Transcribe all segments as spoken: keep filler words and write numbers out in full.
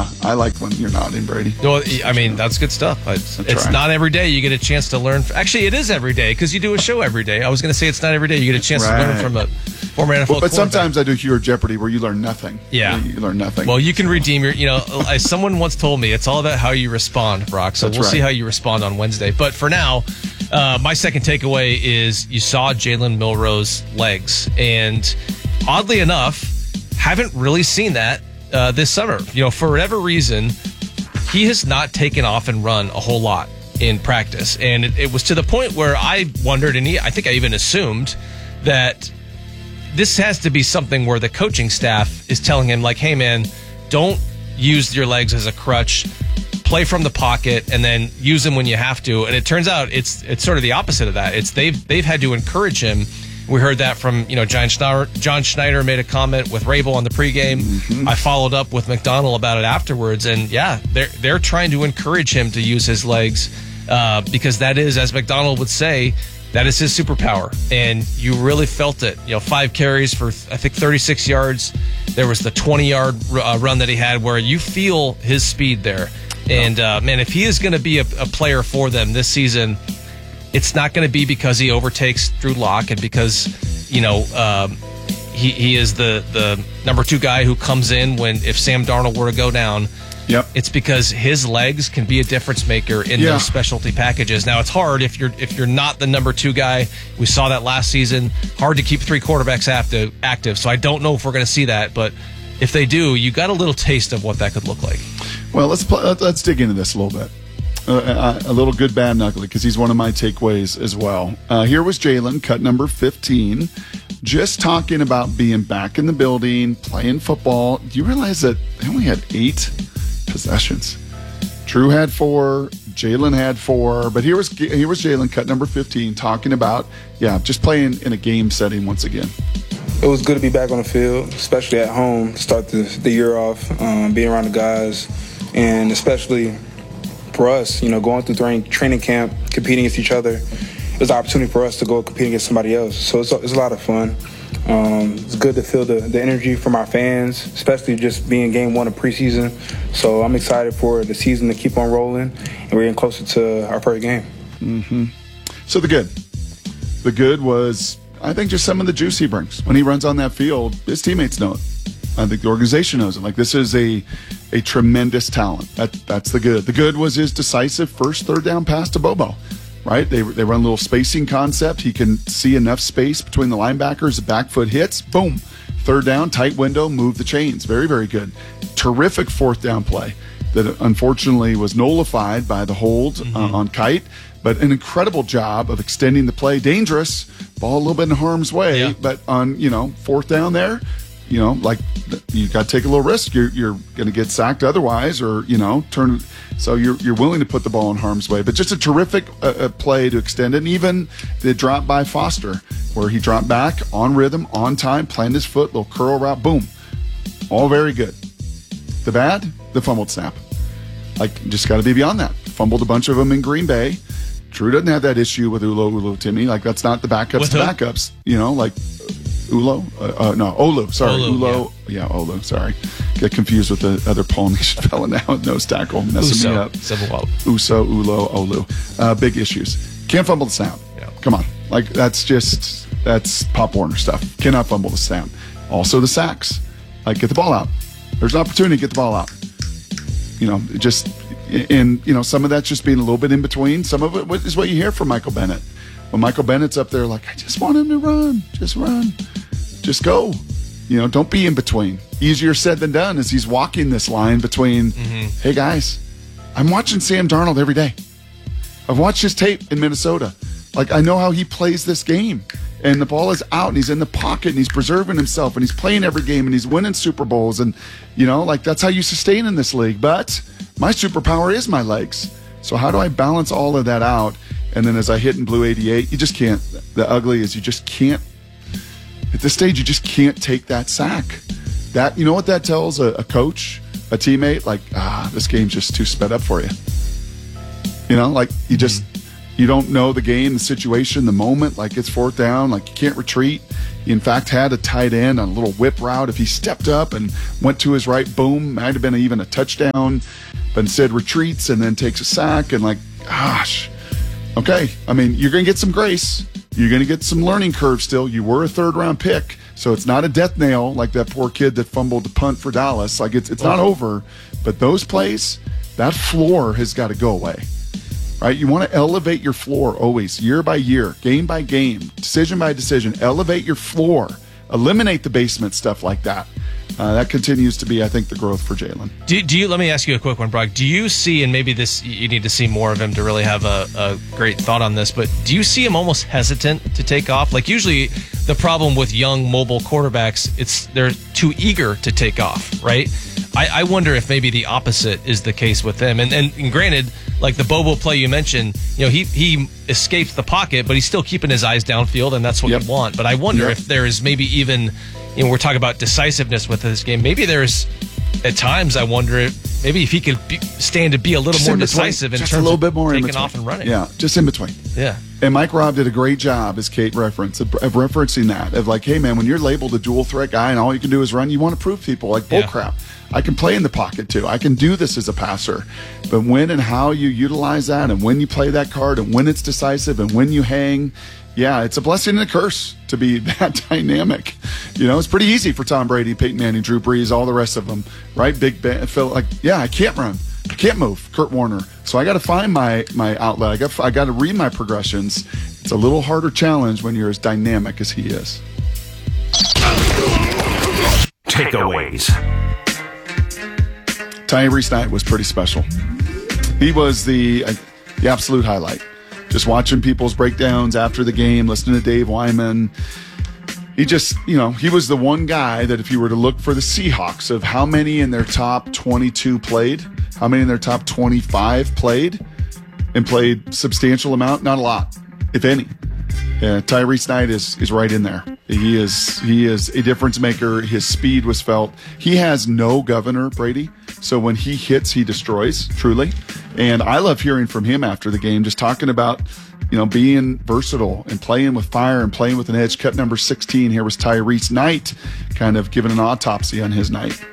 Yeah, I like when you're nodding, Brady. Well, I mean, that's good stuff. It's, it's not every day you get a chance to learn. Actually, it is every day because you do a show every day. I was going to say it's not every day you get a chance right. to learn from a former N F L well, But sometimes I do Hero Jeopardy Jeopardy where you learn nothing. Yeah. You, you learn nothing. Well, you can redeem your, you know, as someone once told me, it's all about how you respond, Brock. So that's we'll right. see how you respond on Wednesday. But for now, uh, my second takeaway is you saw Jalen Milroe's legs. And oddly enough, haven't really seen that uh, this summer. You know, for whatever reason, he has not taken off and run a whole lot in practice. And it, it was to the point where I wondered, and he, I think I even assumed, that this has to be something where the coaching staff is telling him, like, hey, man, don't use your legs as a crutch. Play from the pocket and then use them when you have to. And it turns out it's it's sort of the opposite of that. It's they've they've had to encourage him. We heard that from, you know, John Schneider. John Schneider made a comment with Rabel on the pregame. Mm-hmm. I followed up with McDonald about it afterwards. And, yeah, they're, they're trying to encourage him to use his legs uh, because that is, as McDonald would say, that is his superpower. And you really felt it. You know, five carries for, I think, thirty-six yards. There was the twenty-yard uh, run that he had where you feel his speed there. And, uh, man, if he is going to be a, a player for them this season, it's not going to be because he overtakes Drew Lock and because, you know, um, he, he is the, the number two guy who comes in when if Sam Darnold were to go down. Yep. It's because his legs can be a difference maker in yeah. those specialty packages. Now, it's hard if you're if you're not the number two guy. We saw that last season. Hard to keep three quarterbacks active. active. So I don't know if we're going to see that, but if they do, you got a little taste of what that could look like. Well, let's pl- let's dig into this a little bit. Uh, a little good, bad, and ugly, because he's one of my takeaways as well. Uh, here was Jalen, cut number fifteen, just talking about being back in the building, playing football. Do you realize that they only had eight possessions? Drew had four, Jalen had four, but here was here was Jalen, cut number fifteen, talking about, yeah, just playing in a game setting once again. It was good to be back on the field, especially at home, start the, the year off, um, being around the guys, and especially for us, you know, going through training, training camp, competing against each other, it was an opportunity for us to go compete against somebody else. So it's, it's a lot of fun. Um, it's good to feel the, the energy from our fans, especially just being game one of preseason. So I'm excited for the season to keep on rolling, and we're getting closer to our first game. Mm-hmm. So the good. The good was, I think, just some of the juice he brings. When he runs on that field, his teammates know it. I think the organization knows it. Like, this is a a tremendous talent. That That's the good. The good was his decisive first third down pass to Bobo, right? They they run a little spacing concept. He can see enough space between the linebackers. The back foot hits. Boom. Third down, tight window, move the chains. Very, very good. Terrific fourth down play that unfortunately was nullified by the hold mm-hmm. uh, on Kite. But an incredible job of extending the play. Dangerous. Ball a little bit in harm's way. Yeah. But on, you know, fourth down there, you know, like, you got to take a little risk. You're you're going to get sacked otherwise, or, you know, turn. So you're you're willing to put the ball in harm's way. But just a terrific uh, play to extend it. And even the drop by Foster, where he dropped back on rhythm, on time, planted his foot, little curl route, boom. All very good. The bad, the fumbled snap. Like, just got to be beyond that. Fumbled a bunch of them in Green Bay. Drew doesn't have that issue with Ulo, Ulo, Timmy. Like, that's not the backups with to backups. You know, like Ulo? Uh, uh, no, Olu. Sorry, Olu, Ulo. Yeah. yeah, Olu. Sorry. Get confused with the other Polynesian fella now with nose tackle. Messing Uso. me up. Simple. Uso, Ulo, Olu. Uh, big issues. Can't fumble the snap. Yeah. Come on. Like, that's just, that's Pop Warner stuff. Cannot fumble the snap. Also the sacks. Like, get the ball out. There's an opportunity to get the ball out. You know, just, and, you know, some of that's just being a little bit in between. Some of it is what you hear from Michael Bennett. When Michael Bennett's up there, like, I just want him to run. Just run. Just go. You know, don't be in between. Easier said than done as he's walking this line between, mm-hmm. hey, guys, I'm watching Sam Darnold every day. I've watched his tape in Minnesota. Like, I know how he plays this game. And the ball is out, and he's in the pocket, and he's preserving himself, and he's playing every game, and he's winning Super Bowls. And, you know, like, that's how you sustain in this league. But my superpower is my legs. So how do I balance all of that out? And then as I hit in Blue eighty-eight, you just can't. The ugly is you just can't. At this stage, you just can't take that sack. That, you know what that tells a, a coach, a teammate? Like, ah, this game's just too sped up for you. You know, like, you just... You don't know the game, the situation, the moment. Like, it's fourth down. Like, you can't retreat. He, in fact, had a tight end on a little whip route. If he stepped up and went to his right, boom, might have been even a touchdown. But instead retreats and then takes a sack. And like, gosh, okay. I mean, you're going to get some grace. You're going to get some learning curve still. You were a third-round pick, so it's not a death nail like that poor kid that fumbled the punt for Dallas. Like, it's it's not over. But those plays, that floor has got to go away. Right? You want to elevate your floor always, year by year, game by game, decision by decision. Elevate your floor. Eliminate the basement stuff like that. Uh, that continues to be, I think, the growth for Jalen. Do, do you? Let me ask you a quick one, Brock. Do you see, and maybe this you need to see more of him to really have a, a great thought on this, but do you see him almost hesitant to take off? Like usually the problem with young mobile quarterbacks, it's they're too eager to take off, right? I, I wonder if maybe the opposite is the case with them. And, and, and granted, like the Bobo play you mentioned, you know, he he escapes the pocket, but he's still keeping his eyes downfield, and that's what Yep. you want. But I wonder Yep. if there is maybe even, you know, we're talking about decisiveness with this game. Maybe there's, at times, I wonder if maybe if he could be, stand to be a little Just more in between. decisive in Just terms a little of bit more in taking between. off and running. Yeah, just in between. Yeah. And Mike Robb did a great job, as Kate referenced, of, of referencing that. Of like, hey, man, when you're labeled a dual threat guy and all you can do is run, you want to prove to people like, bull Yeah. crap. I can play in the pocket too. I can do this as a passer. But when and how you utilize that and when you play that card and when it's decisive and when you hang, yeah, it's a blessing and a curse to be that dynamic. You know, it's pretty easy for Tom Brady, Peyton Manning, Drew Brees, all the rest of them, right? Big Ben, Phil, like, yeah, I can't run. I can't move. Kurt Warner. So I got to find my my outlet. I got I got to read my progressions. It's a little harder challenge when you're as dynamic as he is. Takeaways. Tyrese Knight was pretty special. He was the uh, the absolute highlight. Just watching people's breakdowns after the game, listening to Dave Wyman. He just, you know, he was the one guy that if you were to look for the Seahawks of how many in their top twenty-two played, how many in their top twenty-five played, and played substantial amount, not a lot, if any. Yeah, Tyrese Knight is is right in there. He is he is a difference maker. His speed was felt. He has no governor, Brady. So when he hits, he destroys, truly. And I love hearing from him after the game, just talking about, you know, being versatile and playing with fire and playing with an edge. Cut number sixteen. Here was Tyrese Knight, kind of giving an autopsy on his night.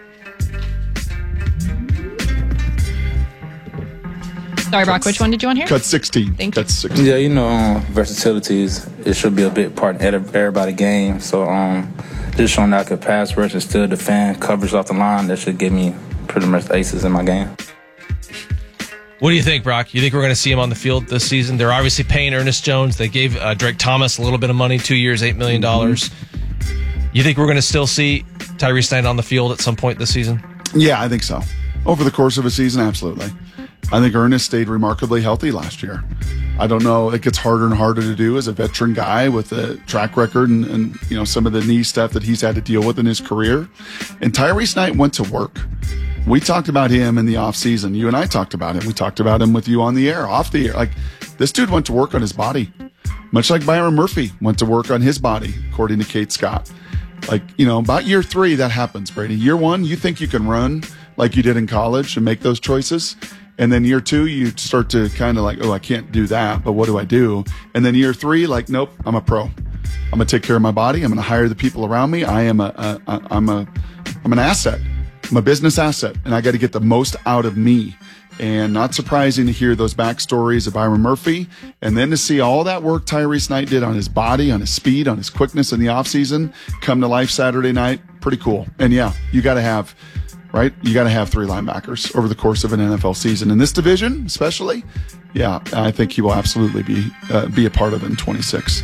Sorry, Brock, which one did you want here? Cut sixteen. Thank you. Cut sixteen. Yeah, you know, um, versatility is it should be a big part in every- everybody's game. So um, just showing that I could pass rush and still defend coverage off the line, that should give me pretty much aces in my game. What do you think, Brock? You think we're going to see him on the field this season? They're obviously paying Ernest Jones. They gave uh, Drake Thomas a little bit of money, two years, eight million dollars. Mm-hmm. You think we're going to still see Tyrese Knight on the field at some point this season? Yeah, I think so. Over the course of a season, absolutely. I think Ernest stayed remarkably healthy last year. I don't know. It gets harder and harder to do as a veteran guy with a track record and, and you know some of the knee stuff that he's had to deal with in his career. And Tyrese Knight went to work. We talked about him in the offseason. You and I talked about him. We talked about him with you on the air, off the air. Like, this dude went to work on his body, much like Byron Murphy went to work on his body, according to Kate Scott. Like, you know, about year three, that happens, Brady. Year one, you think you can run like you did in college and make those choices. And then year two, you start to kind of like, oh, I can't do that, but what do I do? And then year three, like, nope, I'm a pro. I'm going to take care of my body. I'm going to hire the people around me. I am a, a, a I'm a, I'm an asset. I'm a business asset, and I got to get the most out of me. And not surprising to hear those backstories of Byron Murphy, and then to see all that work Tyrese Knight did on his body, on his speed, on his quickness in the offseason come to life Saturday night. Pretty cool. And yeah, you got to have, right? You got to have three linebackers over the course of an N F L season. In this division, especially, yeah, I think he will absolutely be uh, be a part of it in twenty-six.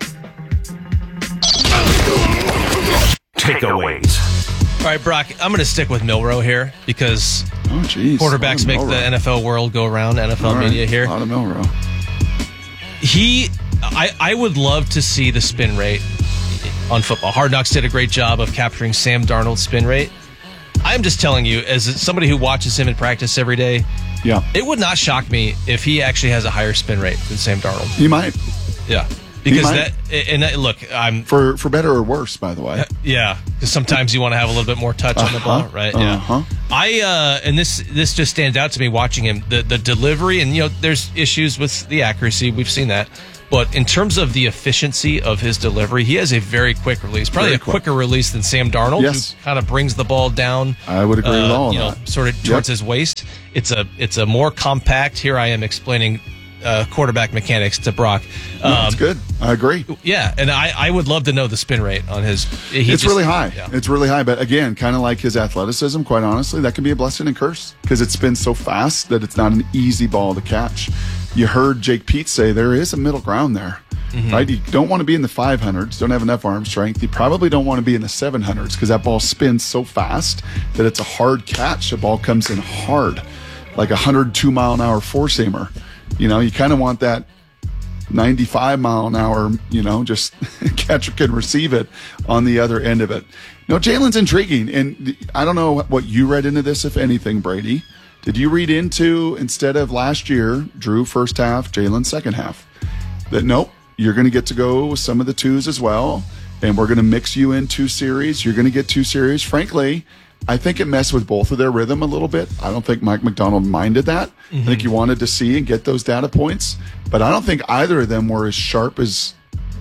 Takeaways. All right, Brock, I'm going to stick with Milroe here because Oh, geez. quarterbacks make the N F L world go around, N F L All right. media here. A lot of Milroe. He, I, I would love to see the spin rate on football. Hard Knocks did a great job of capturing Sam Darnold's spin rate. I'm just telling you, as somebody who watches him in practice every day, Yeah, it would not shock me if he actually has a higher spin rate than Sam Darnold. he might. Yeah. Because might. that, and that, look, I'm, For for better or worse, by the way. yeah, because sometimes you want to have a little bit more touch on the ball, Uh-huh. right? Yeah. Uh-huh. I, uh, and this, this just stands out to me watching him. The, the delivery, and, you know, there's issues with the accuracy. We've seen that. But in terms of the efficiency of his delivery, he has a very quick release, probably Very a quick. quicker release than Sam Darnold, Yes. who kind of brings the ball down. I would agree with uh, all of you know, that. sort of towards Yep. his waist. It's a it's a more compact. Here I am explaining uh, quarterback mechanics to Brock. No, that's Um, good. I agree. Yeah, and I, I would love to know the spin rate on his. he It's just- really high. Yeah. It's really high. But again, kind of like his athleticism, quite honestly, that can be a blessing and curse because it spins so fast that it's not an easy ball to catch. You heard Jake Pete say there is a middle ground there. Mm-hmm. Right? You don't want to be in the five hundreds, don't have enough arm strength. You probably don't want to be in the seven hundreds because that ball spins so fast that it's a hard catch. The ball comes in hard, like a one hundred two mile an hour four seamer. You know, you kind of want that ninety-five mile an hour, you know, just catcher can receive it on the other end of it. You know, Jalen's intriguing. And I don't know what you read into this, if anything, Brady. Did you read into, instead of last year, Drew first half, Jalen second half, that nope, you're going to get to go with some of the twos as well, and we're going to mix you in two series. You're going to get two series. Frankly, I think it messed with both of their rhythm a little bit. I don't think Mike McDonald minded that. Mm-hmm. I think he wanted to see and get those data points, but I don't think either of them were as sharp as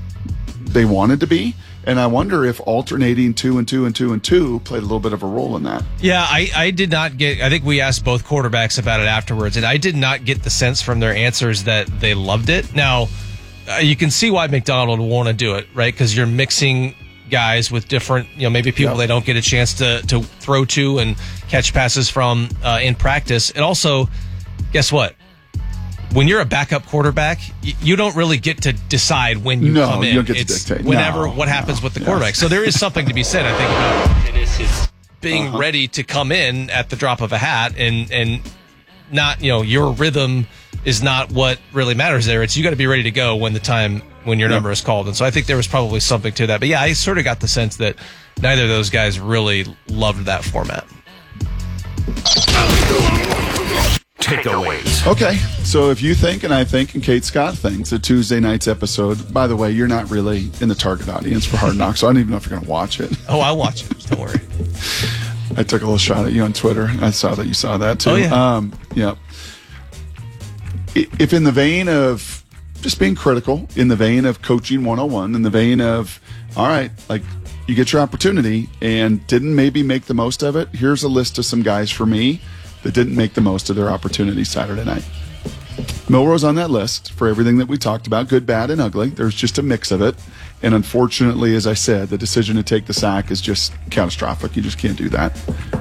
they wanted to be. And I wonder if alternating two and two and two and two played a little bit of a role in that. Yeah, I, I did not get. I think we asked both quarterbacks about it afterwards, and I did not get the sense from their answers that they loved it. Now, uh, you can see why McDonald would want to do it, right? Because you're mixing guys with different, you know, maybe people Yep. they don't get a chance to to throw to and catch passes from uh, in practice. And also, guess what? When you're a backup quarterback, y- you don't really get to decide when you No, come in. you don't get to it's dictate. whenever No, what happens no, with the yeah. quarterback. So there is something to be said, I think, about being Uh-huh. ready to come in at the drop of a hat and and not, you know, your rhythm is not what really matters there. It's you got to be ready to go when the time when your Yep. number is called. And so I think there was probably something to that. But yeah, I sort of got the sense that neither of those guys really loved that format. Takeaways. Okay, so if you think, and I think, and Kate Scott thinks, that Tuesday night's episode, by the way, you're not really in the target audience for Hard Knocks, so I don't even know if you're going to watch it. Oh, I'll watch it. Don't worry. I took a little shot at you on Twitter. I saw that you saw that too. Oh, yeah. Um, yeah. I- If in the vein of just being critical, in the vein of coaching one oh one, in the vein of, all right, like you get your opportunity and didn't maybe make the most of it, here's a list of some guys for me that didn't make the most of their opportunity Saturday night. Milrose on that list for everything that we talked about, good, bad, and ugly. There's just a mix of it. And unfortunately, as I said, the decision to take the sack is just catastrophic. You just can't do that.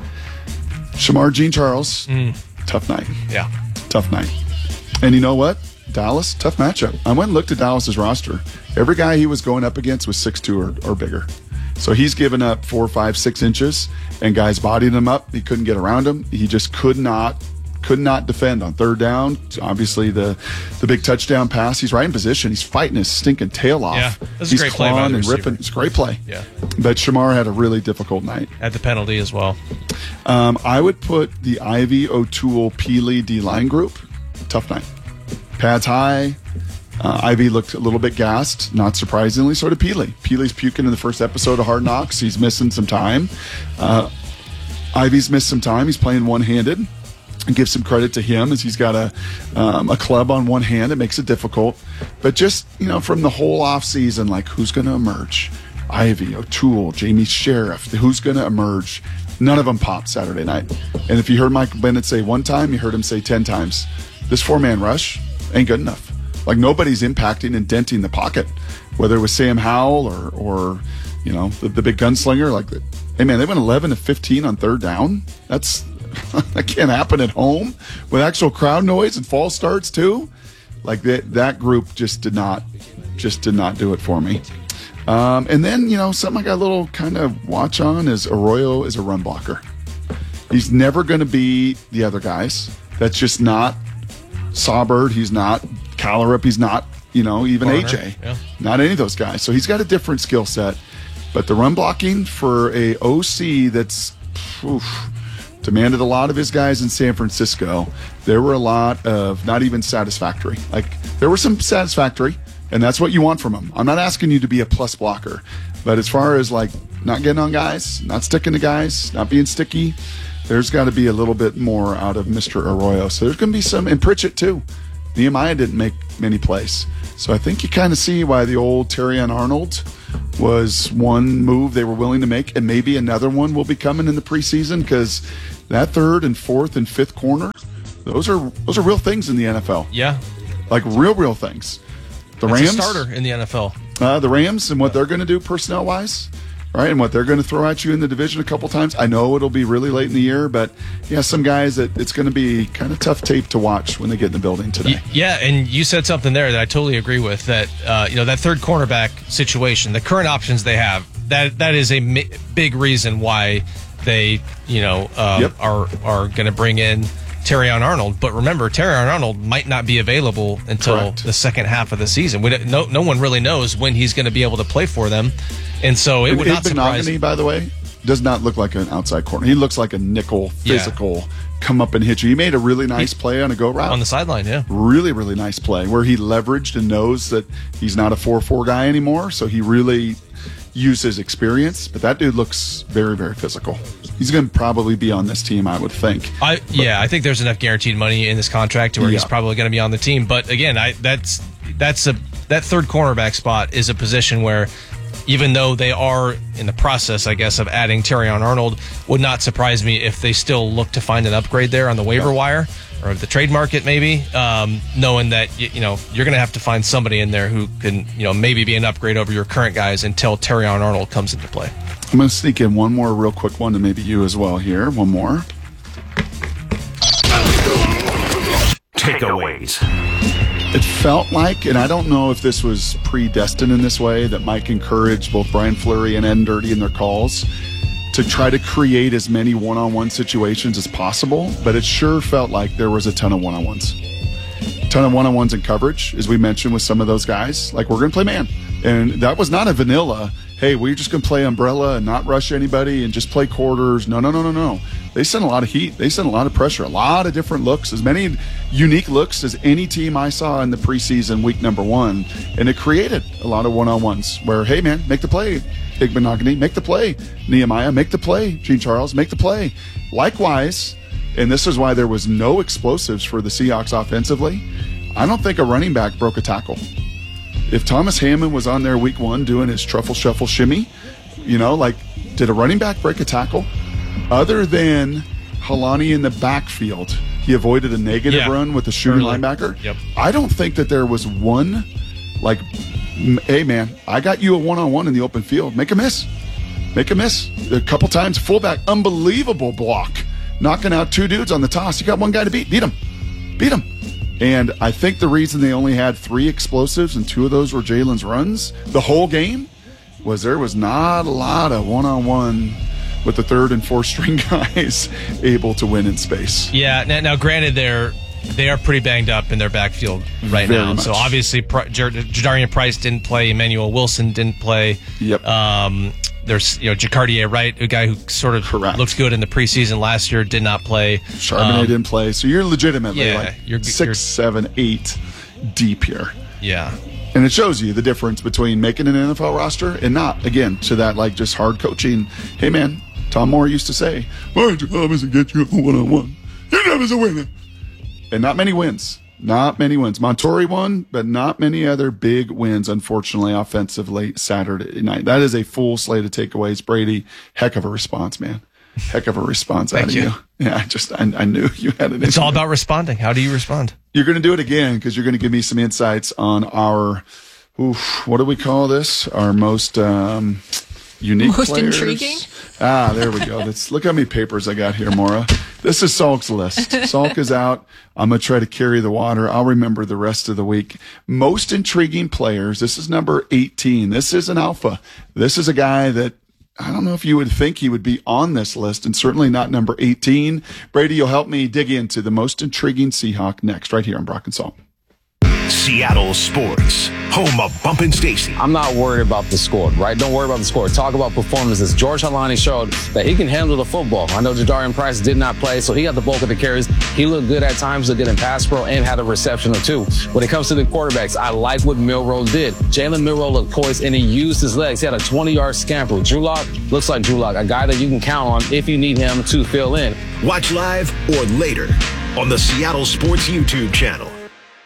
Shamar Jean Charles, tough night. Yeah. Tough night. And you know what? Dallas, tough matchup. I went and looked at Dallas's roster. Every guy he was going up against was six two or, or bigger. So he's given up four, five, six inches, and guys bodied him up. He couldn't get around him. He just could not, could not defend on third down. Obviously, the the big touchdown pass. He's right in position. He's fighting his stinking tail off. Yeah, that's a he's great play by clawing the and receiver. ripping. It's a great play. Yeah. But Shamar had a really difficult night. Had the penalty as well. Um, I would put the Ivy, O'Toole, Peely D line group. Tough night. Pads high. Uh, Ivy looked a little bit gassed, not surprisingly. So did Peely. Peely's puking in the first episode of Hard Knocks. He's missing some time. Uh, Ivy's missed some time. He's playing one-handed. And give some credit to him as he's got a um, a club on one hand. It makes it difficult. But just, you know, from the whole offseason, like who's going to emerge? Ivy, O'Toole, Jamie Sheriff. Who's going to emerge? None of them popped Saturday night. And if you heard Michael Bennett say one time, you heard him say ten times. This four-man rush ain't good enough. Like nobody's impacting and denting the pocket, whether it was Sam Howell or, or you know, the, the big gunslinger. Like, hey man, they went eleven to fifteen on third down. That's that can't happen at home with actual crowd noise and false starts too. Like that that group just did not just did not do it for me. Um, and then you know something I got a little kind of watch on is Arroyo is a run blocker. He's never going to be the other guys. That's just not Sawbird. He's not Callerup. He's not, you know, even Garner, A J. yeah. Not any of those guys. So he's got a different skill set. But the run blocking for a O C that's oof, demanded a lot of his guys in San Francisco, there were a lot of not even satisfactory. Like, there were some satisfactory, and that's what you want from him. I'm not asking you to be a plus blocker. But as far as, like, not getting on guys, not sticking to guys, not being sticky, there's got to be a little bit more out of Mister Arroyo. So there's going to be some, and Pritchett too. Nehemiah didn't make many plays. So I think you kind of see why the old Terrion Arnold was one move they were willing to make, and maybe another one will be coming in the preseason, because that third and fourth and fifth corner, those are those are real things in the N F L. Yeah. Like real, real things. The That's Rams. a starter in the N F L. Uh, the Rams and what they're going to do personnel-wise, right, and what they're going to throw at you in the division a couple times. I know it'll be really late in the year, but yeah, some guys that it's going to be kind of tough tape to watch when they get in the building today. Yeah, and you said something there that I totally agree with. That uh, you know that third cornerback situation, the current options they have, that that is a mi- big reason why they you know um, Yep. are are going to bring in Terrion Arnold. But remember, Terrion Arnold might not be available until Correct. the second half of the season. We don't, no, no one really knows when he's going to be able to play for them, and so it And would not surprise Benogany, by the way, does not look like an outside corner. He looks like a nickel, physical, yeah. come up and hit you. He made a really nice play on a go route. on the sideline, yeah. Really, really nice play where he leveraged and knows that he's not a four four guy anymore, so he really used his experience. But that dude looks very, very physical. He's going to probably be on this team, I would think. I but, yeah, I think there's enough guaranteed money in this contract to where yeah. he's probably going to be on the team. But again, I that's that's a that third cornerback spot is a position where, even though they are in the process, I guess, of adding Terrion Arnold, would not surprise me if they still look to find an upgrade there on the waiver yeah. wire or the trade market, maybe, um, knowing that you know you're going to have to find somebody in there who can you know maybe be an upgrade over your current guys until Terrion Arnold comes into play. I'm going to sneak in one more real quick one, and maybe you as well here. One more. Takeaways. It felt like, and I don't know if this was predestined in this way, that Mike encouraged both Brian Fleury and Ed Dirty in their calls to try to create as many one-on-one situations as possible, but it sure felt like there was a ton of one-on-ones. A ton of one-on-ones in coverage, as we mentioned with some of those guys. Like, we're going to play man. And that was not a vanilla, hey, we're just going to play umbrella and not rush anybody and just play quarters. No, no, no, no, no. They sent a lot of heat. They sent a lot of pressure, a lot of different looks, as many unique looks as any team I saw in the preseason week number one. And it created a lot of one-on-ones where, hey, man, make the play, Igbenogany, make the play, Nehemiah, make the play, Gene Charles, make the play. Likewise, and this is why there was no explosives for the Seahawks offensively, I don't think a running back broke a tackle. If Thomas Hammond was on there week one doing his truffle shuffle shimmy, you know, like, did a running back break a tackle? Other than Halani in the backfield, he avoided a negative yeah. run with a shooting Early. linebacker. Yep. I don't think that there was one, like, hey, man, I got you a one-on-one in the open field. Make a miss. Make a miss. A couple times, fullback, unbelievable block, knocking out two dudes on the toss. You got one guy to beat. Beat him. Beat him. And I think the reason they only had three explosives and two of those were Jalen's runs the whole game was there was not a lot of one-on-one with the third and fourth string guys able to win in space. Yeah. Now, now granted, they're they are pretty banged up in their backfield right Very now. much. So obviously, Jadarian Price didn't play. Emmanuel Wilson didn't play. Yep. Um, there's you know Jacardier Wright, a guy who sort of Correct. looks good in the preseason last year, did not play. Charbonnet um, didn't play. So you're legitimately yeah, like you're, six, you're, seven, eight deep here. Yeah. And it shows you the difference between making an N F L roster and not. Again, to that like just hard coaching. Hey, man, Tom Moore used to say, my job is to get you a one-on-one. Your job is a winner. And not many wins. Not many wins. Montori won, but not many other big wins, unfortunately, offensively Saturday night. That is a full slate of takeaways. Brady, heck of a response, man. Heck of a response out of you. you. Yeah, I just, I, I knew you had an It's all about responding. How do you respond? You're going to do it again because you're going to give me some insights on our, oof, what do we call this? Our most um, unique Most players. intriguing? Ah, there we go. Let's look how many papers I got here, Maura. This is Salk's list. Salk is out. I'm going to try to carry the water. I'll remember the rest of the week. Most intriguing players. This is number eighteen. This is an alpha. This is a guy that I don't know if you would think he would be on this list, and certainly not number eighteen. Brady, you'll help me dig into the most intriguing Seahawk next, right here on Brock and Salt. Seattle Sports, home of Bumpin' Stacy. I'm not worried about the score, right? Don't worry about the score. Talk about performances. George Halani showed that he can handle the football. I know Jadarian Price did not play, so he had the bulk of the carries. He looked good at times, looked good in pass pro, and had a reception or two. When it comes to the quarterbacks, I like what Milroe did. Jalen Milroe looked poised, and he used his legs. He had a twenty-yard scamper. Drew Lock looks like Drew Lock, a guy that you can count on if you need him to fill in. Watch live or later on the Seattle Sports YouTube channel.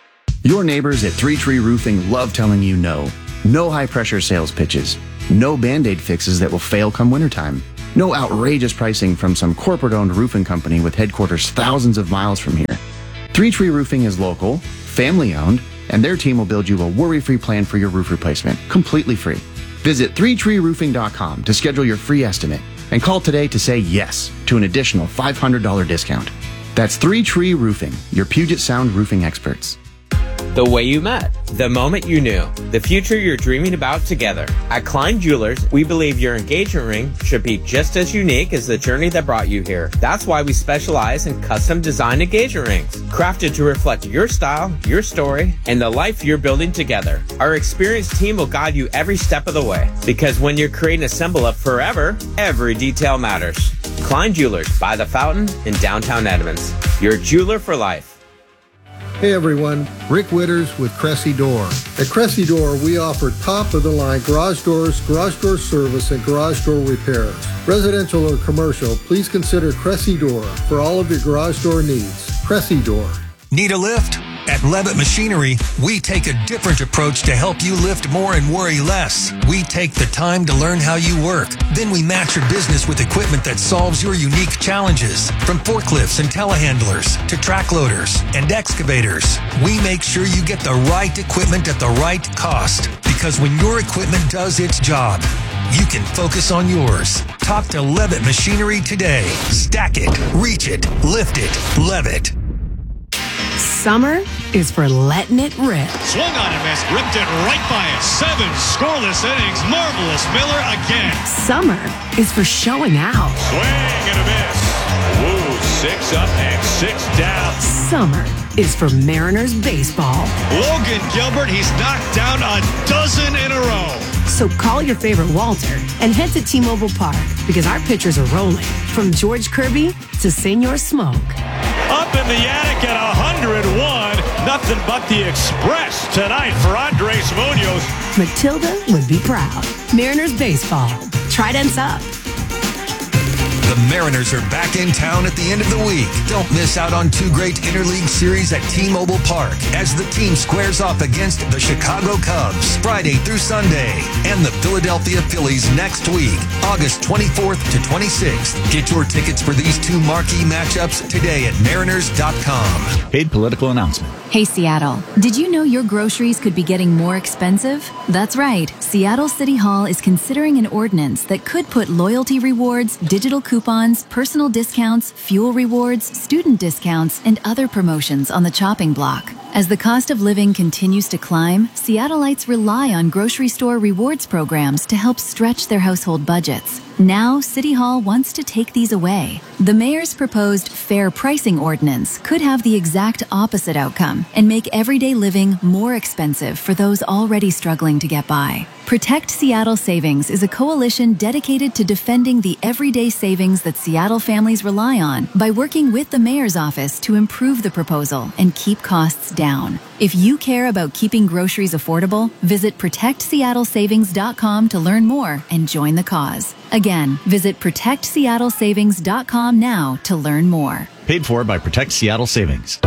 Your neighbors at Three Tree Roofing love telling you no. No high-pressure sales pitches. No Band-Aid fixes that will fail come wintertime. No outrageous pricing from some corporate-owned roofing company with headquarters thousands of miles from here. Three Tree Roofing is local, family-owned, and their team will build you a worry-free plan for your roof replacement, completely free. Visit three tree roofing dot com to schedule your free estimate and call today to say yes to an additional five hundred dollars discount. That's Three Tree Roofing, your Puget Sound roofing experts. The way you met, the moment you knew, the future you're dreaming about together. At Klein Jewelers, we believe your engagement ring should be just as unique as the journey that brought you here. That's why we specialize in custom design engagement rings, crafted to reflect your style, your story, and the life you're building together. Our experienced team will guide you every step of the way, because when you're creating a symbol of forever, every detail matters. Klein Jewelers by the Fountain in downtown Edmonds. Your jeweler for life. Hey everyone, Rick Witters with Cressy Door. At Cressy Door, we offer top-of-the-line garage doors, garage door service, and garage door repairs. Residential or commercial, please consider Cressy Door for all of your garage door needs. Cressy Door. Need a lift? At Levitt Machinery, we take a different approach to help you lift more and worry less. We take the time to learn how you work. Then we match your business with equipment that solves your unique challenges. From forklifts and telehandlers to track loaders and excavators, we make sure you get the right equipment at the right cost. Because when your equipment does its job, you can focus on yours. Talk to Levitt Machinery today. Stack it, reach it, lift it, Levitt. Summer is for letting it rip. Swung on and missed, ripped it right by it. Seven scoreless innings. Marvelous Miller again. Summer is for showing out. Swing and a miss. Woo, six up and six down. Summer is for Mariners baseball. Logan Gilbert, he's knocked down a dozen in a row. So call your favorite Walter and head to T-Mobile Park because our pitchers are rolling. From George Kirby to Senor Smoke. Up in the attic at one hundred one. Nothing but the Express tonight for Andres Munoz. Matilda would be proud. Mariners baseball. Tridents up. The Mariners are back in town at the end of the week. Don't miss out on two great interleague series at T-Mobile Park as the team squares off against the Chicago Cubs Friday through Sunday and the Philadelphia Phillies next week, August twenty-fourth to twenty-sixth. Get your tickets for these two marquee matchups today at mariners dot com. Paid political announcement. Hey Seattle, did you know your groceries could be getting more expensive? That's right. Seattle City Hall is considering an ordinance that could put loyalty rewards, digital coupons, personal discounts, fuel rewards, student discounts, and other promotions on the chopping block. As the cost of living continues to climb, Seattleites rely on grocery store rewards programs to help stretch their household budgets. Now, City Hall wants to take these away. The mayor's proposed fair pricing ordinance could have the exact opposite outcome and make everyday living more expensive for those already struggling to get by. Protect Seattle Savings is a coalition dedicated to defending the everyday savings that Seattle families rely on by working with the mayor's office to improve the proposal and keep costs down. If you care about keeping groceries affordable, visit protect seattle savings dot com to learn more and join the cause. Again, visit protect seattle savings dot com now to learn more. Paid for by Protect Seattle Savings.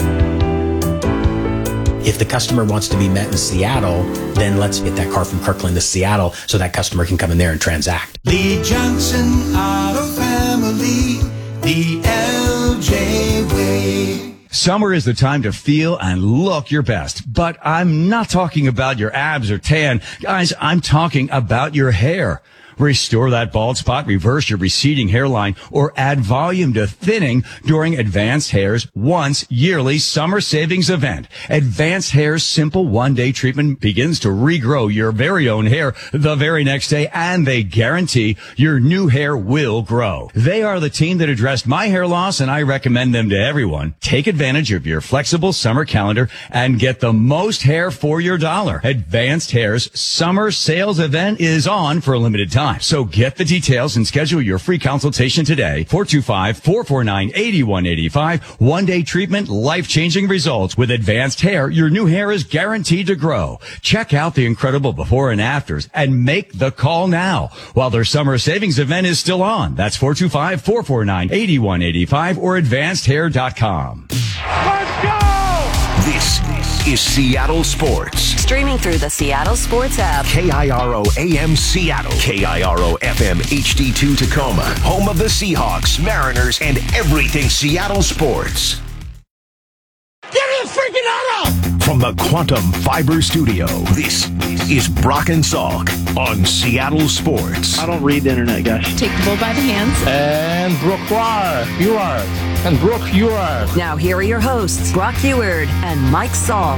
If the customer wants to be met in Seattle, then let's get that car from Kirkland to Seattle so that customer can come in there and transact. Lee Johnson Auto Family, the L J way. Summer is the time to feel and look your best, but I'm not talking about your abs or tan. Guys, I'm talking about your hair. Restore that bald spot, reverse your receding hairline, or add volume to thinning during Advanced Hair's once yearly summer savings event. Advanced Hair's simple one-day treatment begins to regrow your very own hair the very next day, and they guarantee your new hair will grow. They are the team that addressed my hair loss, and I recommend them to everyone. Take advantage of your flexible summer calendar and get the most hair for your dollar. Advanced Hair's summer sales event is on for a limited time. So get the details and schedule your free consultation today. four two five, four four nine, eight one eight five. One-day treatment, life-changing results. With Advanced Hair, your new hair is guaranteed to grow. Check out the incredible before and afters and make the call now while their summer savings event is still on. That's four two five, four four nine, eight one eight five or advanced hair dot com. Let's go! This is Seattle Sports. Streaming through the Seattle Sports app. K I R O A M Seattle. K I R O F M H D two Tacoma. Home of the Seahawks, Mariners, and everything Seattle sports. Get his freaking out! From the Quantum Fiber Studio, this is Brock and Salk on Seattle Sports. I don't read the internet, guys. Take the bull by the hands. And Brooke, you are. And Brooke, you are. Now here are your hosts, Brock Heward and Mike Salk.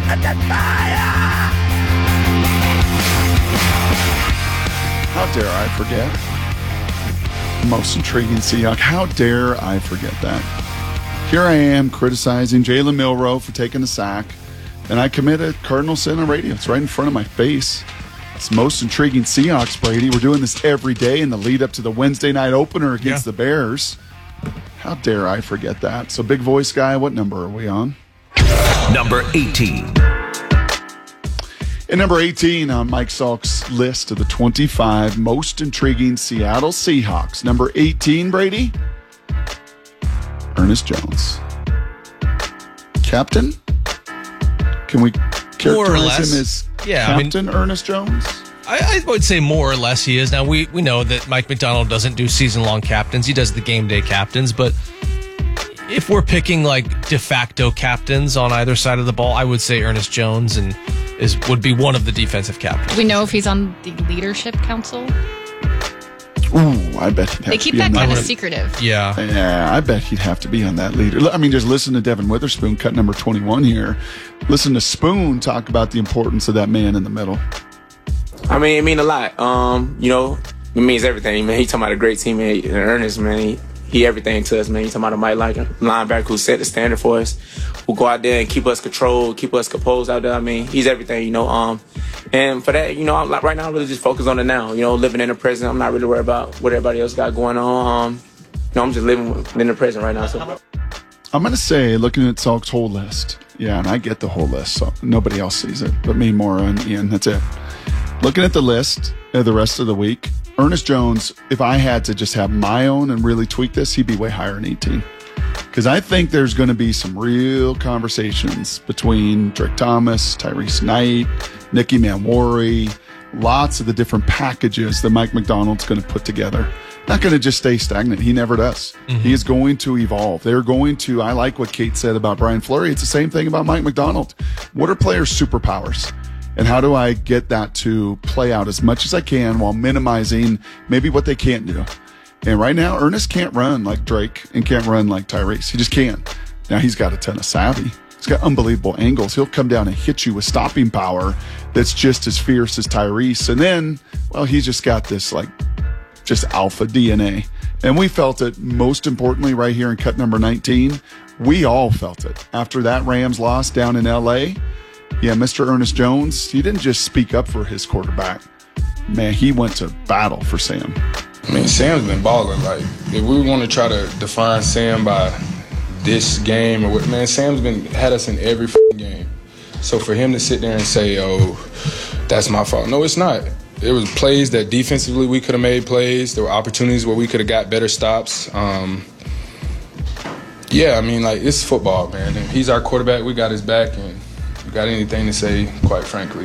How dare I forget? Most intriguing Seahawk. How dare I forget that? Here I am criticizing Jalen Milroe for taking a sack, and I commit a cardinal sin on radio. It's right in front of my face. It's most intriguing Seahawks, Brady. We're doing this every day in the lead up to the Wednesday night opener against yeah. the Bears. How dare I forget that? So, big voice guy, what number are we on? Number eighteen. And number eighteen on Mike Salk's list of the twenty-five most intriguing Seattle Seahawks. Number eighteen, Brady? Ernest Jones. Captain? Can we characterize him as yeah, Captain I mean, Ernest Jones? I, I would say more or less he is. Now, we, we know that Mike Macdonald doesn't do season-long captains. He does the game day captains. But if we're picking, like, de facto captains on either side of the ball, I would say Ernest Jones and is would be one of the defensive captains. Do we know if he's on the leadership council? Ooh, I bet he'd have They to keep be that on kind that. of secretive. Yeah. Yeah, I bet he'd have to be on that leader. I mean, just listen to Devin Witherspoon, cut number twenty-one here. Listen to Spoon talk about the importance of that man in the middle. I mean, it means a lot. Um, you know, it means everything, man. He talking about a great teammate, Ernest, man. He, he everything to us, man. He talking about a Mike like linebacker who set the standard for us, who go out there and keep us controlled, keep us composed out there. I mean, he's everything, you know. Um, and for that, you know, I'm like, right now, I'm really just focused on the now. You know, living in the present. I'm not really worried about what everybody else got going on. Um, you know, I'm just living in the present right now. So I'm going to say, looking at Salk's whole list, yeah, and I get the whole list, so nobody else sees it but me, Maura, and Ian. That's it. Looking at the list uh, the rest of the week, Ernest Jones, if I had to just have my own and really tweak this, he'd be way higher than eighteen. Because I think there's going to be some real conversations between Drake Thomas, Tyrese Knight, Nicky Manwari, lots of the different packages that Mike Macdonald's going to put together. Not going to just stay stagnant. He never does. Mm-hmm. He is going to evolve. They're going to, I like what Kate said about Brian Fleury. It's the same thing about Mike Macdonald. What are players' superpowers? And how do I get that to play out as much as I can while minimizing maybe what they can't do? And right now, Ernest can't run like Drake and can't run like Tyrese. He just can't. Now, he's got a ton of savvy. He's got unbelievable angles. He'll come down and hit you with stopping power that's just as fierce as Tyrese. And then, well, he's just got this, like, just alpha D N A. And we felt it most importantly right here in cut number nineteen. We all felt it. After that Rams loss down in L A, yeah, Mister Ernest Jones, he didn't just speak up for his quarterback. Man, he went to battle for Sam. I mean, Sam's been balling. Like, if we want to try to define Sam by this game or what, man, Sam's been had us in every f***ing game. So for him to sit there and say, oh, that's my fault. No, it's not. There was plays that defensively we could have made plays. There were opportunities where we could have got better stops. Um, yeah, I mean, like, it's football, man. And he's our quarterback. We got his back, and if you got anything to say, quite frankly.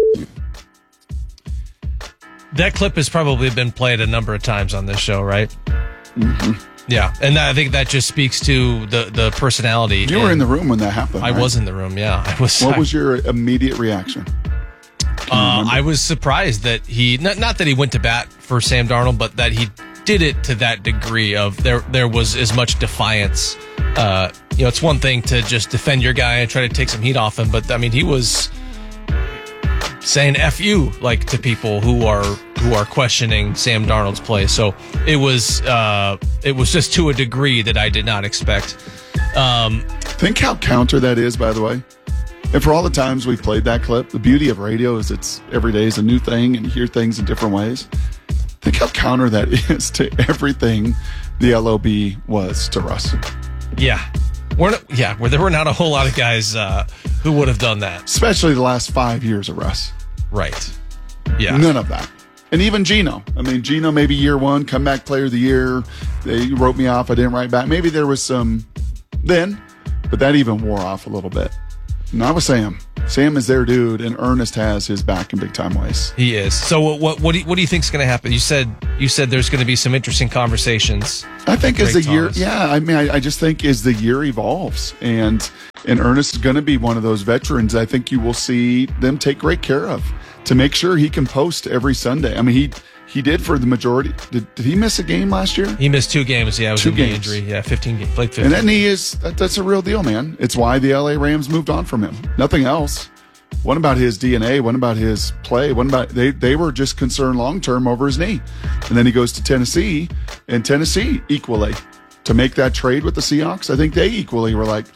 That clip has probably been played a number of times on this show, right? Mm-hmm. Yeah, and I think that just speaks to the, the personality. You were in the room when that happened, I right? was in the room, yeah. I was. What I, was your immediate reaction? Uh, I was surprised that he, not, not that he went to bat for Sam Darnold, but that he did it to that degree of there there was as much defiance. Uh, you know, it's one thing to just defend your guy and try to take some heat off him, but I mean, he was saying F you, like, to people who are who are questioning Sam Darnold's play. So it was uh, it was just to a degree that I did not expect. Um, Think how counter that is, by the way. And for all the times we've played that clip, the beauty of radio is it's every day is a new thing and you hear things in different ways. Think how counter that is to everything the L O B was to Russ. Yeah. We're not, yeah, where there were not a whole lot of guys uh, who would have done that. Especially the last five years of Russ. Right. Yeah. None of that. And even Geno. I mean, Geno, maybe year one, comeback player of the year. They wrote me off. I didn't write back. Maybe there was some then, but that even wore off a little bit. Not with Sam. Sam is their dude, and Ernest has his back in big time ways. He is. So what what what do you, what do you think is going to happen? You said you said there's going to be some interesting conversations. I think as the Drake year, Thomas. yeah, I mean, I, I just think as the year evolves, and and Ernest is going to be one of those veterans. I think you will see them take great care of to make sure he can post every Sunday. I mean, he he did for the majority. Did, did he miss a game last year? He missed two games. Yeah, it was Two a knee games. injury. Yeah, fifteen games. Played fifteen. And that knee is that, that's a real deal, man. It's why the L A Rams moved on from him. Nothing else. What about his D N A? What about his play? What about they? They were just concerned long term over his knee, and then he goes to Tennessee, and Tennessee equally to make that trade with the Seahawks. I think they equally were like,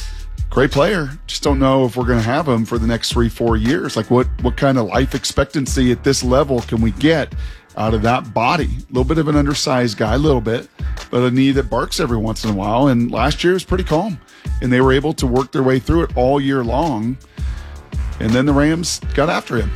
great player. Just don't know if we're going to have him for the next three, four years. Like what? What kind of life expectancy at this level can we get out of that body? A little bit of an undersized guy, a little bit, but a knee that barks every once in a while. And last year was pretty calm, and they were able to work their way through it all year long. And then the Rams got after him.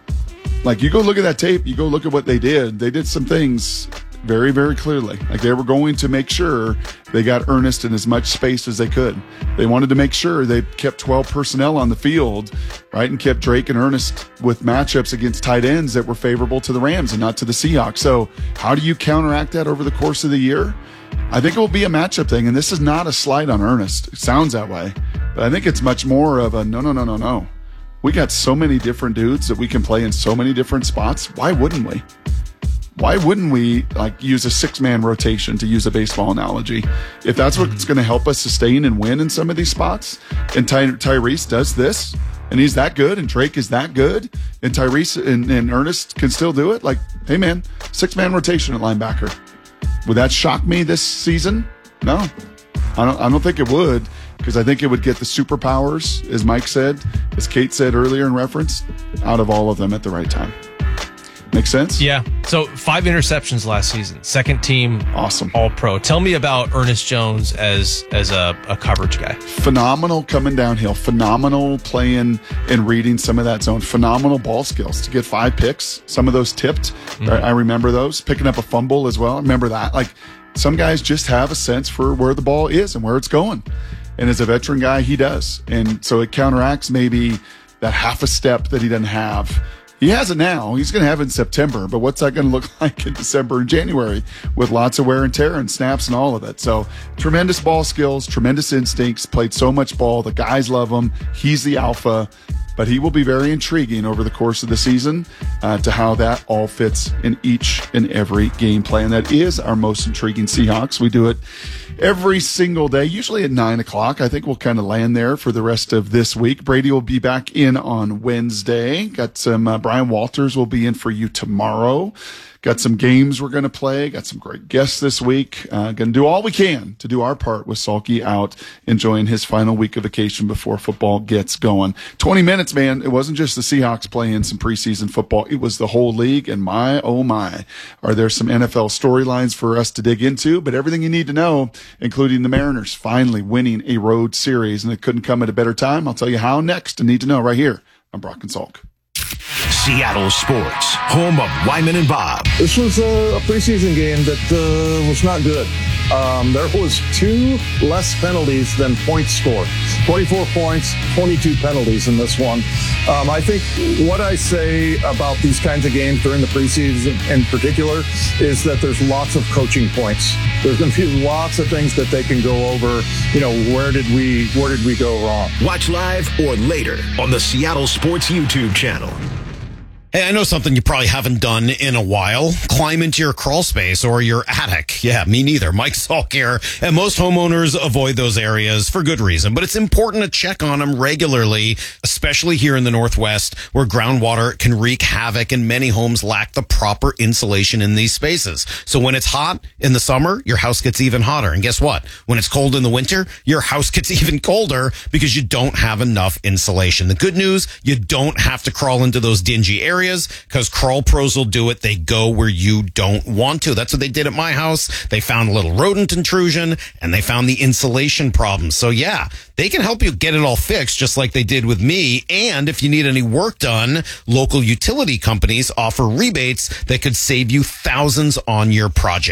Like, you go look at that tape, you go look at what they did. They did some things very, very clearly. Like, they were going to make sure they got Ernest in as much space as they could. They wanted to make sure they kept twelve personnel on the field, right, and kept Drake and Ernest with matchups against tight ends that were favorable to the Rams and not to the Seahawks. So how do you counteract that over the course of the year? I think it will be a matchup thing, and this is not a slight on Ernest. It sounds that way. But I think it's much more of a no, no, no, no, no. We got so many different dudes that we can play in so many different spots. Why wouldn't we? Why wouldn't we like use a six-man rotation, to use a baseball analogy? If that's what's going to help us sustain and win in some of these spots, and Ty- Tyrese does this, and he's that good, and Drake is that good, and Tyrese and, and Ernest can still do it, like, hey, man, six-man rotation at linebacker. Would that shock me this season? No. I don't, I don't think it would, because I think it would get the superpowers, as Mike said, as Kate said earlier in reference, out of all of them at the right time. Make sense? Yeah. So five interceptions last season. Second team, awesome, All Pro. Tell me about Ernest Jones as as a, a coverage guy. Phenomenal coming downhill. Phenomenal playing and reading some of that zone. Phenomenal ball skills to get five picks. Some of those tipped. Mm-hmm. I, I remember those. Picking up a fumble as well. I remember that. Like, some guys just have a sense for where the ball is and where it's going. And as a veteran guy, he does. And so it counteracts maybe that half a step that he doesn't have. He has it now. He's going to have it in September. But what's that going to look like in December and January with lots of wear and tear and snaps and all of it? So tremendous ball skills, tremendous instincts, played so much ball. The guys love him. He's the alpha. But he will be very intriguing over the course of the season uh, to how that all fits in each and every game plan. That is our most intriguing Seahawks. We do it every single day, usually at nine o'clock. I think we'll kind of land there for the rest of this week. Brady will be back in on Wednesday. Got some, uh, Brian Walters will be in for you tomorrow. Got some games we're going to play. Got some great guests this week. Uh, going to do all we can to do our part with Salky out, enjoying his final week of vacation before football gets going. twenty minutes, man. It wasn't just the Seahawks playing some preseason football. It was the whole league, and my, oh my, are there some N F L storylines for us to dig into, but everything you need to know, including the Mariners finally winning a road series, and it couldn't come at a better time. I'll tell you how next, and need to know right here on Brock and Salk. Seattle Sports, home of Wyman and Bob. This was a, a preseason game that uh, was not good. Um, there was two less penalties than points scored. twenty-four points, twenty-two penalties in this one. Um, I think what I say about these kinds of games during the preseason in particular is that there's lots of coaching points. There's going to be lots of things that they can go over. You know, where did we where did we go wrong? Watch live or later on the Seattle Sports YouTube channel. Hey, I know something you probably haven't done in a while. Climb into your crawl space or your attic. Yeah, me neither. Mike Salk here. And most homeowners avoid those areas for good reason. But it's important to check on them regularly, especially here in the Northwest, where groundwater can wreak havoc and many homes lack the proper insulation in these spaces. So when it's hot in the summer, your house gets even hotter. And guess what? When it's cold in the winter, your house gets even colder because you don't have enough insulation. The good news, you don't have to crawl into those dingy areas. Because Crawl Pros will do it. They go where you don't want to. That's what they did at my house. They found a little rodent intrusion and they found the insulation problem. So yeah, they can help you get it all fixed just like they did with me. And if you need any work done, local utility companies offer rebates that could save you thousands on your project.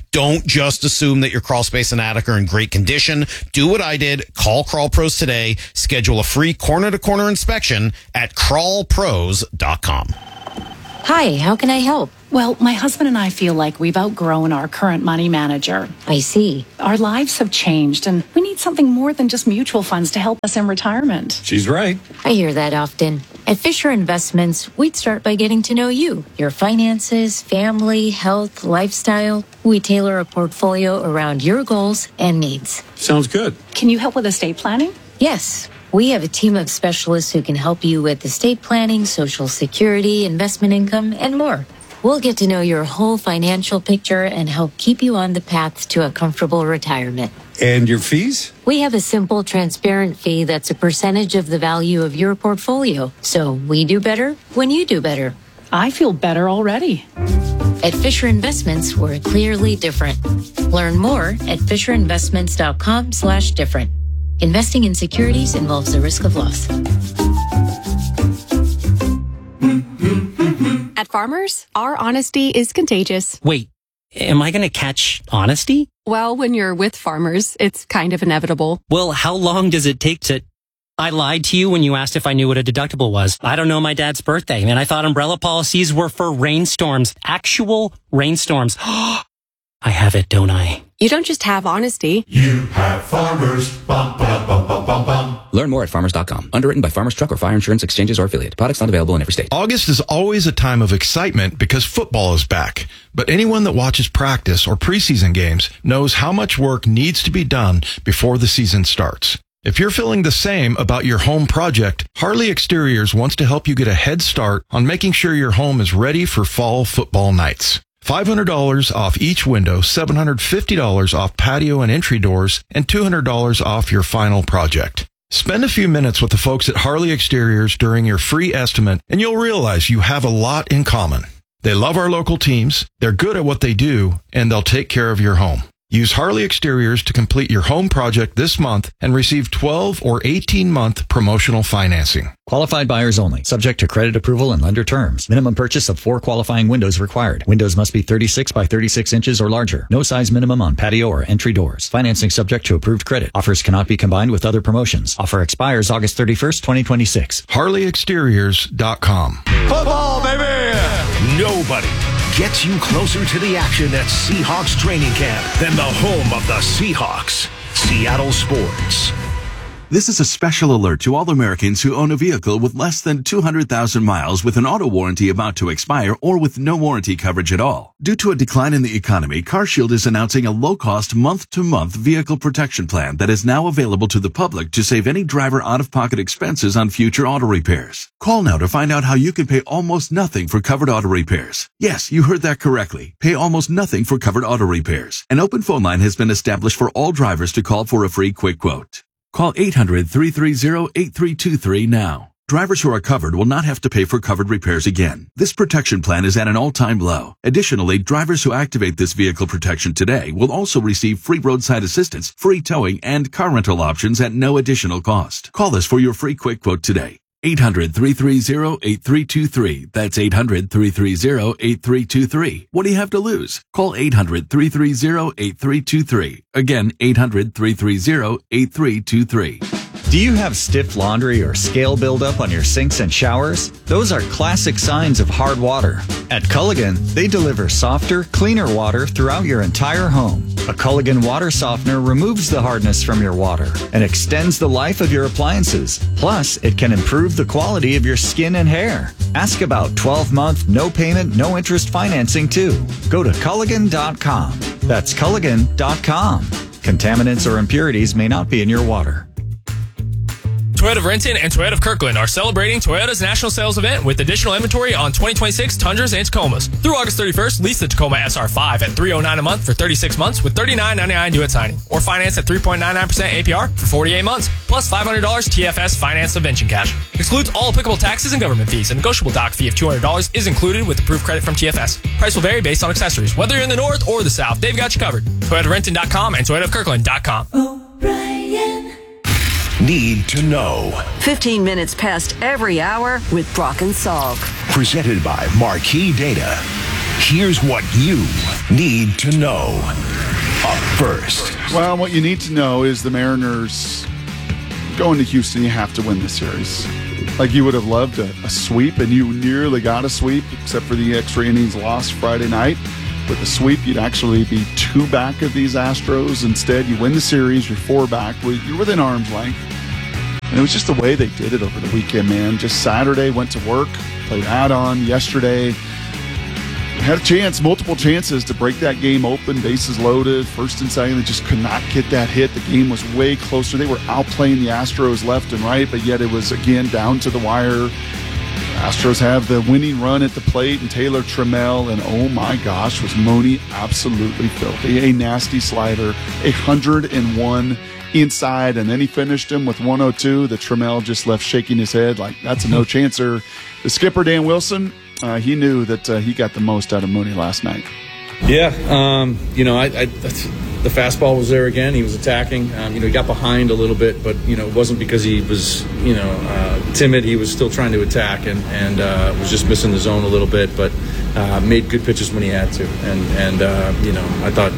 Don't just assume that your crawl space and attic are in great condition. Do what I did. Call Crawl Pros today. Schedule a free corner-to-corner inspection at crawl pros dot com. Hi, how can I help? Well, my husband and I feel like we've outgrown our current money manager. I see. Our lives have changed, and we need something more than just mutual funds to help us in retirement. She's right. I hear that often. At Fisher Investments, we'd start by getting to know you, your finances, family, health, lifestyle. We tailor a portfolio around your goals and needs. Sounds good. Can you help with estate planning? Yes. We have a team of specialists who can help you with estate planning, Social Security, investment income, and more. We'll get to know your whole financial picture and help keep you on the path to a comfortable retirement. And your fees? We have a simple, transparent fee that's a percentage of the value of your portfolio. So we do better when you do better. I feel better already. At Fisher Investments, we're clearly different. Learn more at fisher investments dot com slash different. Investing in securities involves the risk of loss. At Farmers, our honesty is contagious. Wait, am I going to catch honesty? Well, when you're with Farmers, it's kind of inevitable. Well, how long does it take to... I lied to you when you asked if I knew what a deductible was. I don't know my dad's birthday, and I thought umbrella policies were for rainstorms. Actual rainstorms. I have it, don't I? You don't just have honesty. You have Farmers. Bum, bum, bum, bum, bum, bum. Learn more at farmers dot com. Underwritten by Farmers Truck or Fire Insurance Exchanges or Affiliate. Products not available in every state. August is always a time of excitement because football is back. But anyone that watches practice or preseason games knows how much work needs to be done before the season starts. If you're feeling the same about your home project, Harley Exteriors wants to help you get a head start on making sure your home is ready for fall football nights. five hundred dollars off each window, seven hundred fifty dollars off patio and entry doors, and two hundred dollars off your final project. Spend a few minutes with the folks at Harley Exteriors during your free estimate, and you'll realize you have a lot in common. They love our local teams, they're good at what they do, and they'll take care of your home. Use Harley Exteriors to complete your home project this month and receive twelve or eighteen month promotional financing. Qualified buyers only. Subject to credit approval and lender terms. Minimum purchase of four qualifying windows required. Windows must be thirty-six by thirty-six inches or larger. No size minimum on patio or entry doors. Financing subject to approved credit. Offers cannot be combined with other promotions. Offer expires August thirty-first, twenty twenty-six. Harley Exteriors dot com. Football, baby! Nobody gets you closer to the action at Seahawks training camp than the home of the Seahawks, Seattle Sports. This is a special alert to all Americans who own a vehicle with less than two hundred thousand miles with an auto warranty about to expire or with no warranty coverage at all. Due to a decline in the economy, CarShield is announcing a low-cost month-to-month vehicle protection plan that is now available to the public to save any driver out-of-pocket expenses on future auto repairs. Call now to find out how you can pay almost nothing for covered auto repairs. Yes, you heard that correctly. Pay almost nothing for covered auto repairs. An open phone line has been established for all drivers to call for a free quick quote. Call eight hundred, three three zero, eight three two three now. Drivers who are covered will not have to pay for covered repairs again. This protection plan is at an all-time low. Additionally, drivers who activate this vehicle protection today will also receive free roadside assistance, free towing, and car rental options at no additional cost. Call us for your free quick quote today. eight hundred, three three zero, eight three two three. That's eight hundred, three three zero, eight three two three. What do you have to lose? Call eight hundred, three three zero, eight three two three. Again, eight hundred, three three zero, eight three two three. Do you have stiff laundry or scale buildup on your sinks and showers? Those are classic signs of hard water. At Culligan, they deliver softer, cleaner water throughout your entire home. A Culligan water softener removes the hardness from your water and extends the life of your appliances. Plus, it can improve the quality of your skin and hair. Ask about twelve-month, no-payment, no-interest financing, too. Go to Culligan dot com. That's Culligan dot com. Contaminants or impurities may not be in your water. Toyota of Renton and Toyota of Kirkland are celebrating Toyota's national sales event with additional inventory on twenty twenty-six Tundras and Tacomas. Through August thirty-first, lease the Tacoma S R five at three hundred nine dollars a month for thirty-six months with thirty-nine ninety-nine due at signing, or finance at three point nine nine percent A P R for forty-eight months, plus five hundred dollars T F S finance subvention cash. Excludes all applicable taxes and government fees. A negotiable dock fee of two hundred dollars is included with approved credit from T F S. Price will vary based on accessories. Whether you're in the north or the south, they've got you covered. Toyota of Renton dot com and Toyota of Kirkland dot com. Need to know. fifteen minutes past every hour with Brock and Salk. Presented by Marquee Data. Here's what you need to know. Up first. Well, what you need to know is the Mariners going to Houston, you have to win this series. Like, you would have loved a, a sweep, and you nearly got a sweep, except for the extra innings lost Friday night. With the sweep, you'd actually be two back of these Astros. Instead, you win the series, you're four back. You're within arm's length. And it was just the way they did it over the weekend, man. Just Saturday, went to work, played add-on yesterday. Had a chance, multiple chances to break that game open, bases loaded, first and second. They just could not get that hit. The game was way closer. They were outplaying the Astros left and right, but yet it was, again, down to the wire. Astros have the winning run at the plate, and Taylor Trammell, and oh my gosh, was Mooney absolutely filthy. A nasty slider, a hundred and one inside, and then he finished him with one oh two. The Trammell just left shaking his head like, that's a no-chancer. The skipper, Dan Wilson, Uh, he knew that uh, he got the most out of Mooney last night. Yeah, um, you know, I, I, the fastball was there again. He was attacking. Um, you know, he got behind a little bit, but, you know, it wasn't because he was, you know, uh, timid. He was still trying to attack and, and uh, was just missing the zone a little bit, but uh, made good pitches when he had to. And, and uh, you know, I thought,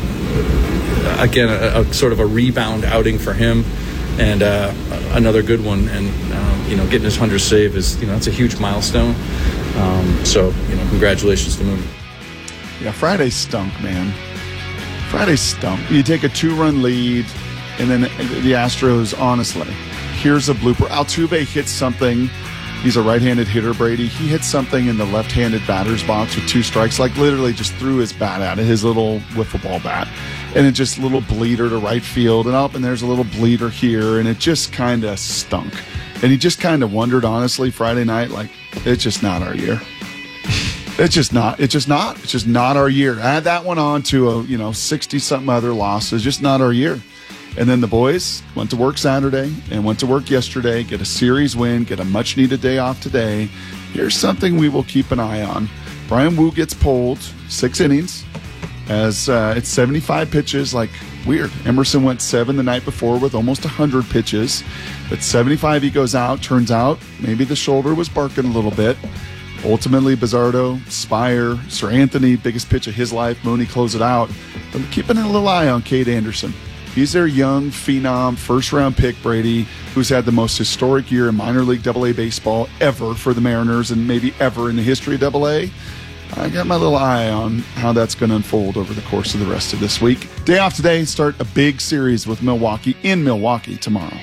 uh, again, a, a sort of a rebound outing for him. And uh, another good one, and um, you know, getting his hundredth save is, you know, that's a huge milestone. Um, so, you know, congratulations to Mooney. Yeah, Friday stunk, man. Friday stunk. You take a two-run lead, and then the Astros, honestly, here's a blooper. Altuve hits something. He's a right-handed hitter, Brady. He hit something in the left-handed batter's box with two strikes, like literally just threw his bat at it, his little wiffle ball bat. And it just little bleeder to right field, and up, and there's a little bleeder here, and it just kind of stunk. And he just kind of wondered, honestly, Friday night, like, it's just not our year. It's just not. It's just not. It's just not our year. Add that one on to a, you know, sixty-something other losses. Just not our year. And then the boys went to work Saturday and went to work yesterday, get a series win, get a much-needed day off today. Here's something we will keep an eye on. Brian Wu gets pulled, six innings, as uh, it's seventy-five pitches, like weird. Emerson went seven the night before with almost one hundred pitches. But seventy-five, he goes out. Turns out maybe the shoulder was barking a little bit. Ultimately, Bizzardo, Spire, Sir Anthony, biggest pitch of his life. Mooney close it out. But keeping a little eye on Cade Anderson. He's their young phenom, first-round pick, Brady, who's had the most historic year in minor league double A baseball ever for the Mariners and maybe ever in the history of double A. I got my little eye on how that's going to unfold over the course of the rest of this week. Day off today, start a big series with Milwaukee in Milwaukee tomorrow.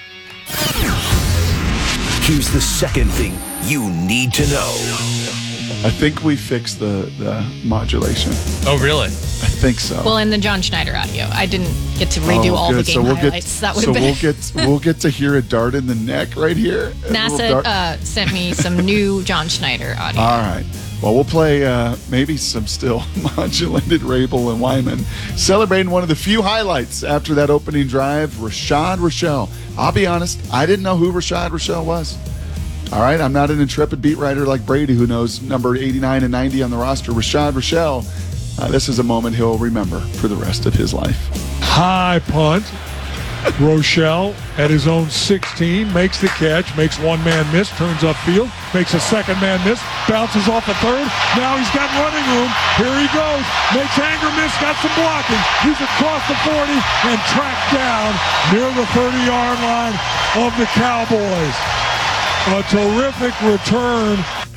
Here's the second thing you need to know. I think we fixed the, the modulation. Oh, really? I think so. Well, in the John Schneider audio, I didn't get to redo oh, all good. the game so we'll highlights. Get, that would so have been. we'll get we'll get to hear a dart in the neck right here. NASA uh, sent me some new John Schneider audio. All right. Well, we'll play uh, maybe some still modulated Rabel and Wyman celebrating one of the few highlights after that opening drive. Rashad Rochelle. I'll be honest, I didn't know who Rashad Rochelle was. All right, I'm not an intrepid beat writer like Brady, who knows number eighty-nine and ninety on the roster. Rashad Rochelle, uh, this is a moment he'll remember for the rest of his life. High punt. Rochelle at his own sixteen makes the catch, makes one man miss, turns upfield, makes a second man miss, bounces off a third. Now he's got running room. Here he goes. Makes anger miss, got some blocking. He's across the forty and tracked down near the thirty-yard line of the Cowboys. A terrific return.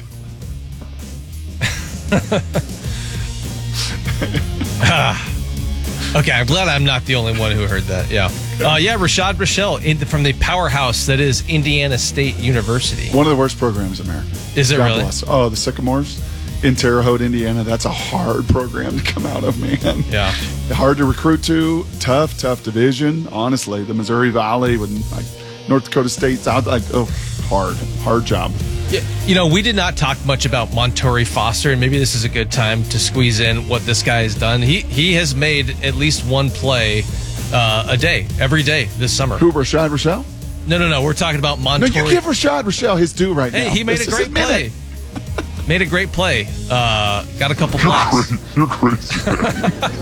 Okay, I'm glad I'm not the only one who heard that. Yeah. Uh, yeah, Rashad Rochelle in, from the powerhouse that is Indiana State University. One of the worst programs in America. Is it God really? Bless. Oh, the Sycamores in Terre Haute, Indiana. That's a hard program to come out of, man. Yeah. Hard to recruit to. Tough, tough division. Honestly, the Missouri Valley with like North Dakota State's out. Like, oh, hard, hard job. Yeah, you know, we did not talk much about Montori Foster, and maybe this is a good time to squeeze in what this guy has done. He he has made at least one play uh, a day, every day this summer. Who, Rashad Rochelle? No, no, no. We're talking about Montori. No, you give Rashad Rochelle his due right hey, now. Hey, he made this a great play. Made a great play. Uh, got a couple blocks. You're crazy.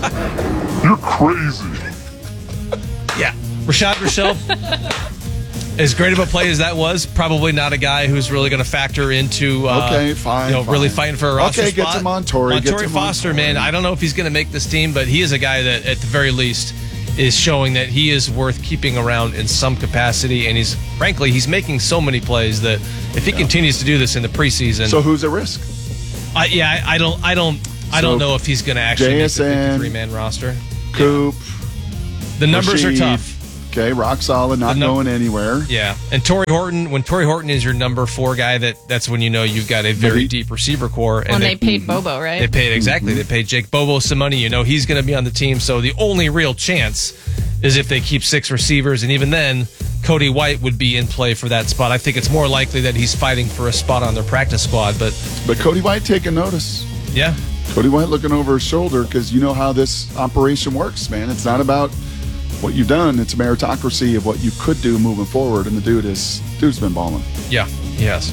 You're crazy. Yeah. Rashad Rochelle As great of a play as that was, probably not a guy who's really going to factor into uh, okay, fine, you know, fine. really fighting for a roster okay, spot. Okay, get to Montori. Montori Foster, Montori. man, I don't know if he's going to make this team, but he is a guy that, at the very least, is showing that he is worth keeping around in some capacity. And he's, frankly, he's making so many plays that if he yeah. continues to do this in the preseason. So who's at risk? I, yeah, I, I don't, I don't, I don't know if he's going to actually J S N, make the fifty-three man roster. Coop. Yeah. The numbers Rashid. are tough. Okay, rock solid, not num- going anywhere. Yeah, and Torrey Horton, when Torrey Horton is your number four guy, that that's when you know you've got a very Maybe. deep receiver core. And when they, they paid Bobo, right? They paid, exactly. Mm-hmm. They paid Jake Bobo some money. You know he's going to be on the team. So the only real chance is if they keep six receivers, and even then, Cody White would be in play for that spot. I think it's more likely that he's fighting for a spot on their practice squad. But but Cody White taking notice. Yeah. Cody White looking over his shoulder because you know how this operation works, man. It's not about what you've done, it's a meritocracy of what you could do moving forward, and the dude is dude's been balling. Yeah, he has.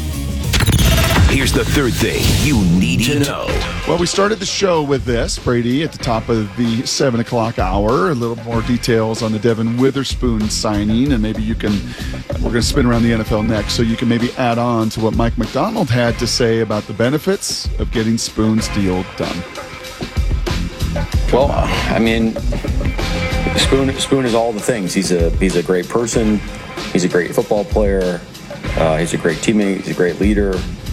Here's the third thing you need to know. Well, we started the show with this, Brady, at the top of the seven o'clock hour. A little more details on the Devin Witherspoon signing, and maybe you can, we're going to spin around the N F L next, so you can maybe add on to what Mike McDonald had to say about the benefits of getting Spoon's deal done. Well, I mean, Spoon Spoon is all the things. He's a he's a great person. He's a great football player. Uh, he's a great teammate. He's a great leader.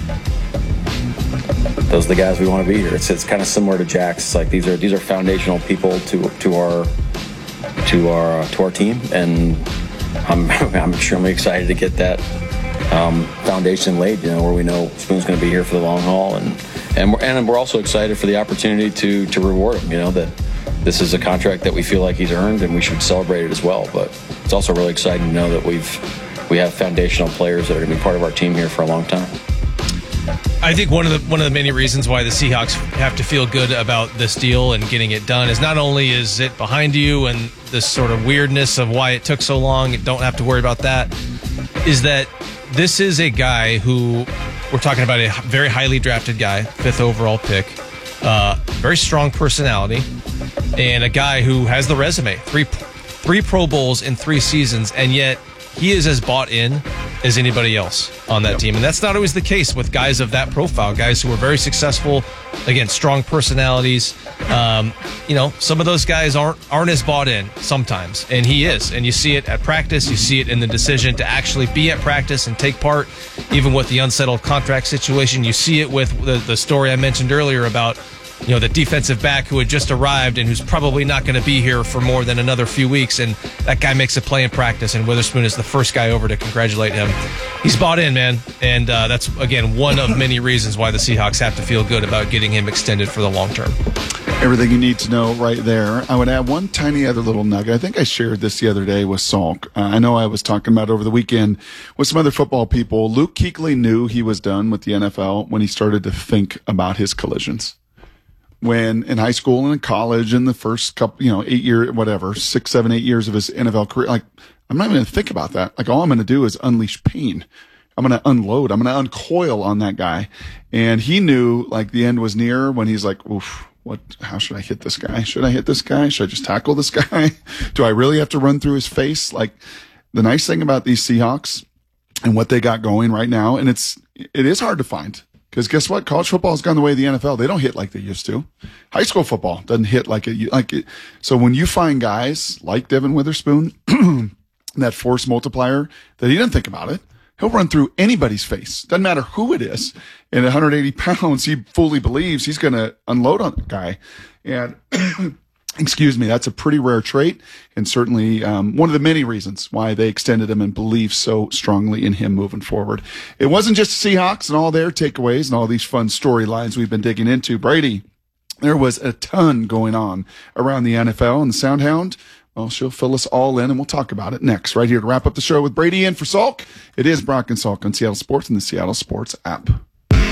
Those are the guys we want to be here. It's it's kind of similar to Jack's. It's like these are these are foundational people to to our to our to our team, and I'm I'm extremely excited to get that um, foundation laid. You know, where we know Spoon's going to be here for the long haul, and and we're, and we're also excited for the opportunity to to reward him. You know that. This is a contract that we feel like he's earned, and we should celebrate it as well. But it's also really exciting to know that we've we have foundational players that are going to be part of our team here for a long time. I think one of the one of the many reasons why the Seahawks have to feel good about this deal and getting it done is not only is it behind you and this sort of weirdness of why it took so long, you don't have to worry about that, is that this is a guy who, we're talking about a very highly drafted guy, fifth overall pick, uh, very strong personality, and a guy who has the resume, three three Pro Bowls in three seasons, and yet he is as bought in as anybody else on that yep. team. And that's not always the case with guys of that profile, guys who are very successful, again, strong personalities. Um, you know, some of those guys aren't aren't as bought in sometimes, and he is. And you see it at practice. You see it in the decision to actually be at practice and take part, even with the unsettled contract situation. You see it with the, the story I mentioned earlier about, you know, the defensive back who had just arrived and who's probably not going to be here for more than another few weeks, and that guy makes a play in practice, and Witherspoon is the first guy over to congratulate him. He's bought in, man, and uh, that's, again, one of many reasons why the Seahawks have to feel good about getting him extended for the long term. Everything you need to know right there. I would add one tiny other little nugget. I think I shared this the other day with Salk. Uh, I know I was talking about over the weekend with some other football people. Luke Kuechly knew he was done with the N F L when he started to think about his collisions. When in high school and in college, in the first couple, you know, eight year, whatever, six, seven, eight years of his N F L career, like, I'm not even going to think about that. Like, all I'm going to do is unleash pain. I'm going to unload. I'm going to uncoil on that guy. And he knew, like, the end was near when he's like, oof, what, how should I hit this guy? Should I hit this guy? Should I just tackle this guy? Do I really have to run through his face? Like, the nice thing about these Seahawks and what they got going right now, and it's, it is hard to find. Because guess what? College football has gone the way of the N F L. They don't hit like they used to. High school football doesn't hit like it. Like it. So when you find guys like Devin Witherspoon, that force multiplier, that he doesn't think about it, he'll run through anybody's face. Doesn't matter who it is. And at one hundred eighty pounds, he fully believes he's going to unload on the guy. And excuse me, that's a pretty rare trait, and certainly um, one of the many reasons why they extended him and believe so strongly in him moving forward. It wasn't just Seahawks and all their takeaways and all these fun storylines we've been digging into. Brady, there was a ton going on around the N F L, and the Soundhound, well, she'll fill us all in, and we'll talk about it next, right here to wrap up the show with Brady in for Salk. It is Brock and Salk on Seattle Sports and the Seattle Sports app.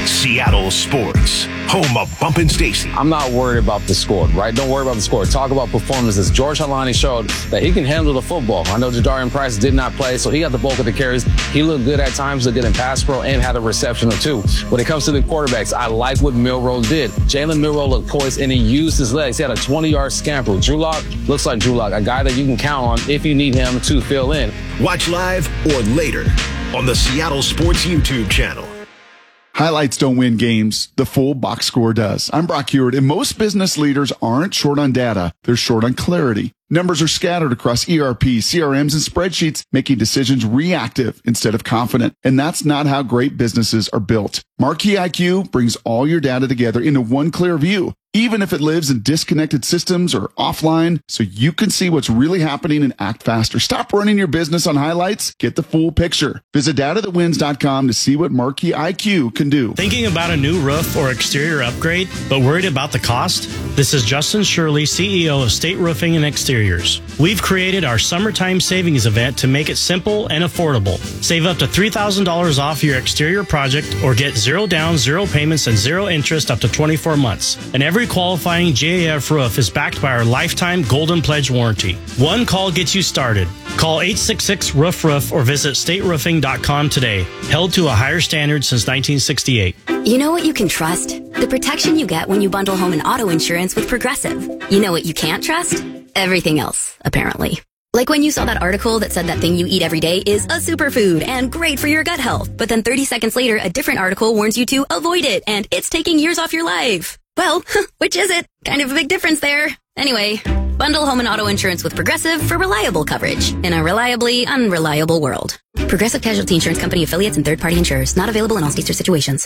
Seattle Sports, home of Bumpin' Stacy. I'm not worried about the score, right? Don't worry about the score. Talk about performances. George Halani showed that he can handle the football. I know Jadarian Price did not play, so he got the bulk of the carries. He looked good at times, looked good in pass pro, and had a reception or two. When it comes to the quarterbacks, I like what Milroe did. Jalen Milroe looked poised, and he used his legs. He had a twenty-yard scamper. Drew Lock looks like Drew Lock, a guy that you can count on if you need him to fill in. Watch live or later on the Seattle Sports YouTube channel. Highlights don't win games. The full box score does. I'm Brock Heward, and most business leaders aren't short on data. They're short on clarity. Numbers are scattered across E R Ps, C R Ms, and spreadsheets, making decisions reactive instead of confident. And that's not how great businesses are built. Marquee I Q brings all your data together into one clear view, even if it lives in disconnected systems or offline, so you can see what's really happening and act faster. Stop running your business on highlights. Get the full picture. Visit data that wins dot com to see what Marquee I Q can do. Thinking about a new roof or exterior upgrade, but worried about the cost? This is Justin Shirley, C E O of State Roofing and Exteriors. We've created our summertime savings event to make it simple and affordable. Save up to three thousand dollars off your exterior project or get zero down, zero payments, and zero interest up to twenty-four months. And every qualifying J A F roof is backed by our lifetime Golden Pledge warranty. One call gets you started. Call eight six six, roof roof or visit state roofing dot com today. Held to a higher standard since nineteen sixty-eight. You know what you can trust? The protection you get when you bundle home and auto insurance with Progressive. You know what you can't trust? Everything else, apparently. Like when you saw that article that said that thing you eat every day is a superfood and great for your gut health, but then thirty seconds later, a different article warns you to avoid it and it's taking years off your life. Well, which is it? Kind of a big difference there. Anyway, bundle home and auto insurance with Progressive for reliable coverage in a reliably unreliable world. Progressive Casualty Insurance Company affiliates and third-party insurers. Not available in all states or situations.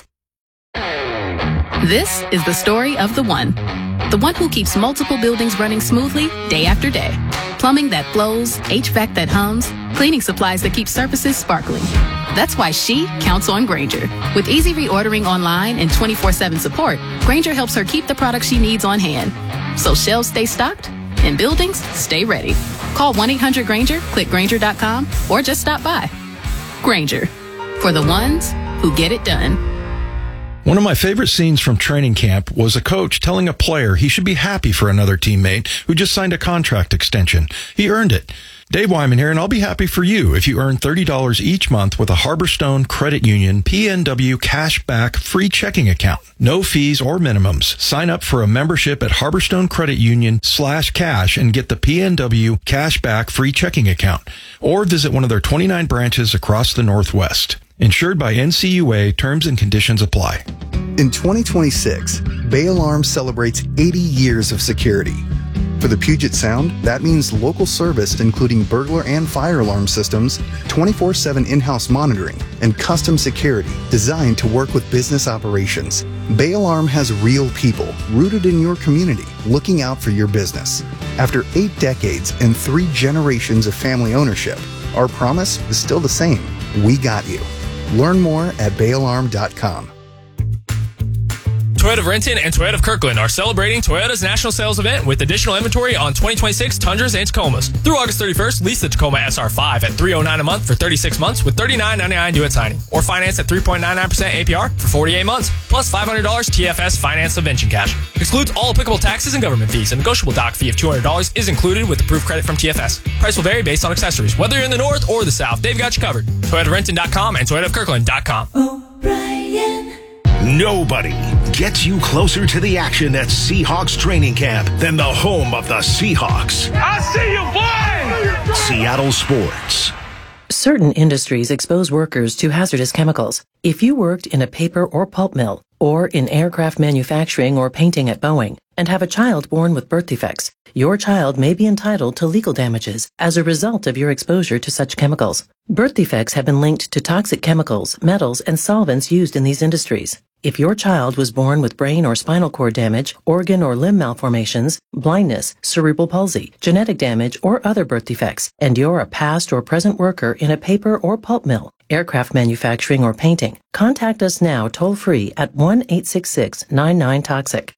This is the story of the one. The one who keeps multiple buildings running smoothly day after day. Plumbing that flows, H V A C that hums, cleaning supplies that keep surfaces sparkling. That's why she counts on Grainger. With easy reordering online and twenty-four seven support, Grainger helps her keep the products she needs on hand. So shelves stay stocked and buildings stay ready. Call one eight hundred Grainger, click Grainger dot com, or just stop by. Grainger, for the ones who get it done. One of my favorite scenes from training camp was a coach telling a player he should be happy for another teammate who just signed a contract extension. He earned it. Dave Wyman here, and I'll be happy for you if you earn thirty dollars each month with a Harborstone Credit Union P N W Cashback free checking account. No fees or minimums. Sign up for a membership at Harborstone Credit Union slash cash and get the P N W Cashback free checking account. Or visit one of their twenty-nine branches across the Northwest. Insured by N C U A, terms and conditions apply. In twenty twenty-six, Bay Alarm celebrates eighty years of security. For the Puget Sound, that means local service including burglar and fire alarm systems, twenty-four seven in-house monitoring, and custom security designed to work with business operations. Bay Alarm has real people rooted in your community looking out for your business. After eight decades and three generations of family ownership, our promise is still the same. We got you. Learn more at bay alarm dot com. Toyota of Renton and Toyota of Kirkland are celebrating Toyota's national sales event with additional inventory on twenty twenty-six Tundras and Tacomas. Through August thirty-first, lease the Tacoma S R five at three hundred nine dollars a month for thirty-six months with thirty-nine ninety-nine due at signing, or finance at three point nine nine percent A P R for forty-eight months, plus five hundred dollars T F S finance subvention cash. Excludes all applicable taxes and government fees. A negotiable dock fee of two hundred dollars is included with approved credit from T F S. Price will vary based on accessories. Whether you're in the north or the south, they've got you covered. Toyota of Renton dot com and Toyota of Kirkland dot com. O'Brien. Nobody gets you closer to the action at Seahawks training camp than the home of the Seahawks. I see you, boy! Seattle Sports. Certain industries expose workers to hazardous chemicals. If you worked in a paper or pulp mill, or in aircraft manufacturing or painting at Boeing, and have a child born with birth defects, your child may be entitled to legal damages as a result of your exposure to such chemicals. Birth defects have been linked to toxic chemicals, metals, and solvents used in these industries. If your child was born with brain or spinal cord damage, organ or limb malformations, blindness, cerebral palsy, genetic damage, or other birth defects, and you're a past or present worker in a paper or pulp mill, aircraft manufacturing, or painting, contact us now toll-free at one eight six six nine nine toxic.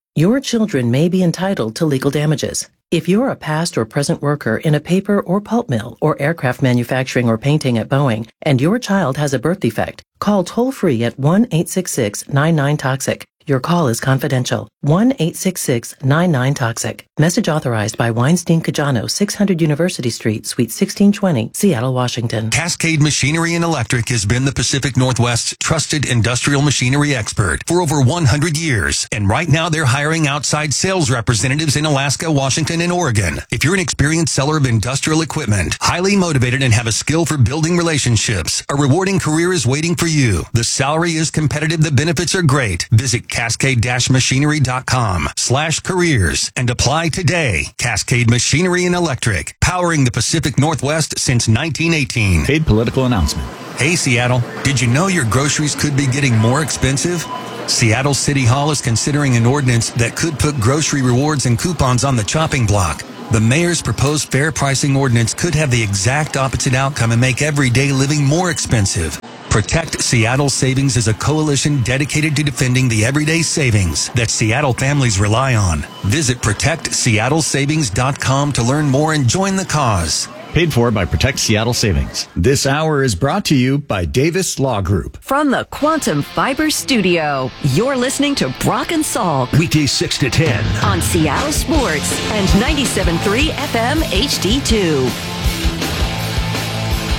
Your children may be entitled to legal damages. If you're a past or present worker in a paper or pulp mill or aircraft manufacturing or painting at Boeing and your child has a birth defect, call toll-free at one eight six six nine nine toxic. Your call is confidential. one eight six six nine nine toxic. Message authorized by Weinstein Cajano, six hundred University Street, Suite sixteen twenty, Seattle, Washington. Cascade Machinery and Electric has been the Pacific Northwest's trusted industrial machinery expert for over one hundred years. And right now they're hiring outside sales representatives in Alaska, Washington, and Oregon. If you're an experienced seller of industrial equipment, highly motivated and have a skill for building relationships, a rewarding career is waiting for you. The salary is competitive. The benefits are great. Visit cascade machinery dot com slash careers and apply today. Cascade Machinery and Electric, powering the Pacific Northwest since nineteen eighteen. Paid political announcement. Hey, Seattle, did you know your groceries could be getting more expensive? Seattle City Hall is considering an ordinance that could put grocery rewards and coupons on the chopping block. The mayor's proposed fair pricing ordinance could have the exact opposite outcome and make everyday living more expensive. Protect Seattle Savings is a coalition dedicated to defending the everyday savings that Seattle families rely on. Visit protect seattle savings dot com to learn more and join the cause. Paid for by Protect Seattle Savings. This hour is brought to you by Davis Law Group. From the Quantum Fiber Studio, you're listening to Brock and Salk. Weekdays six to ten. On Seattle Sports and ninety-seven point three F M H D two.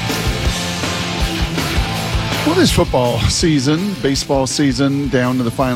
Well, this football season, baseball season, down to the final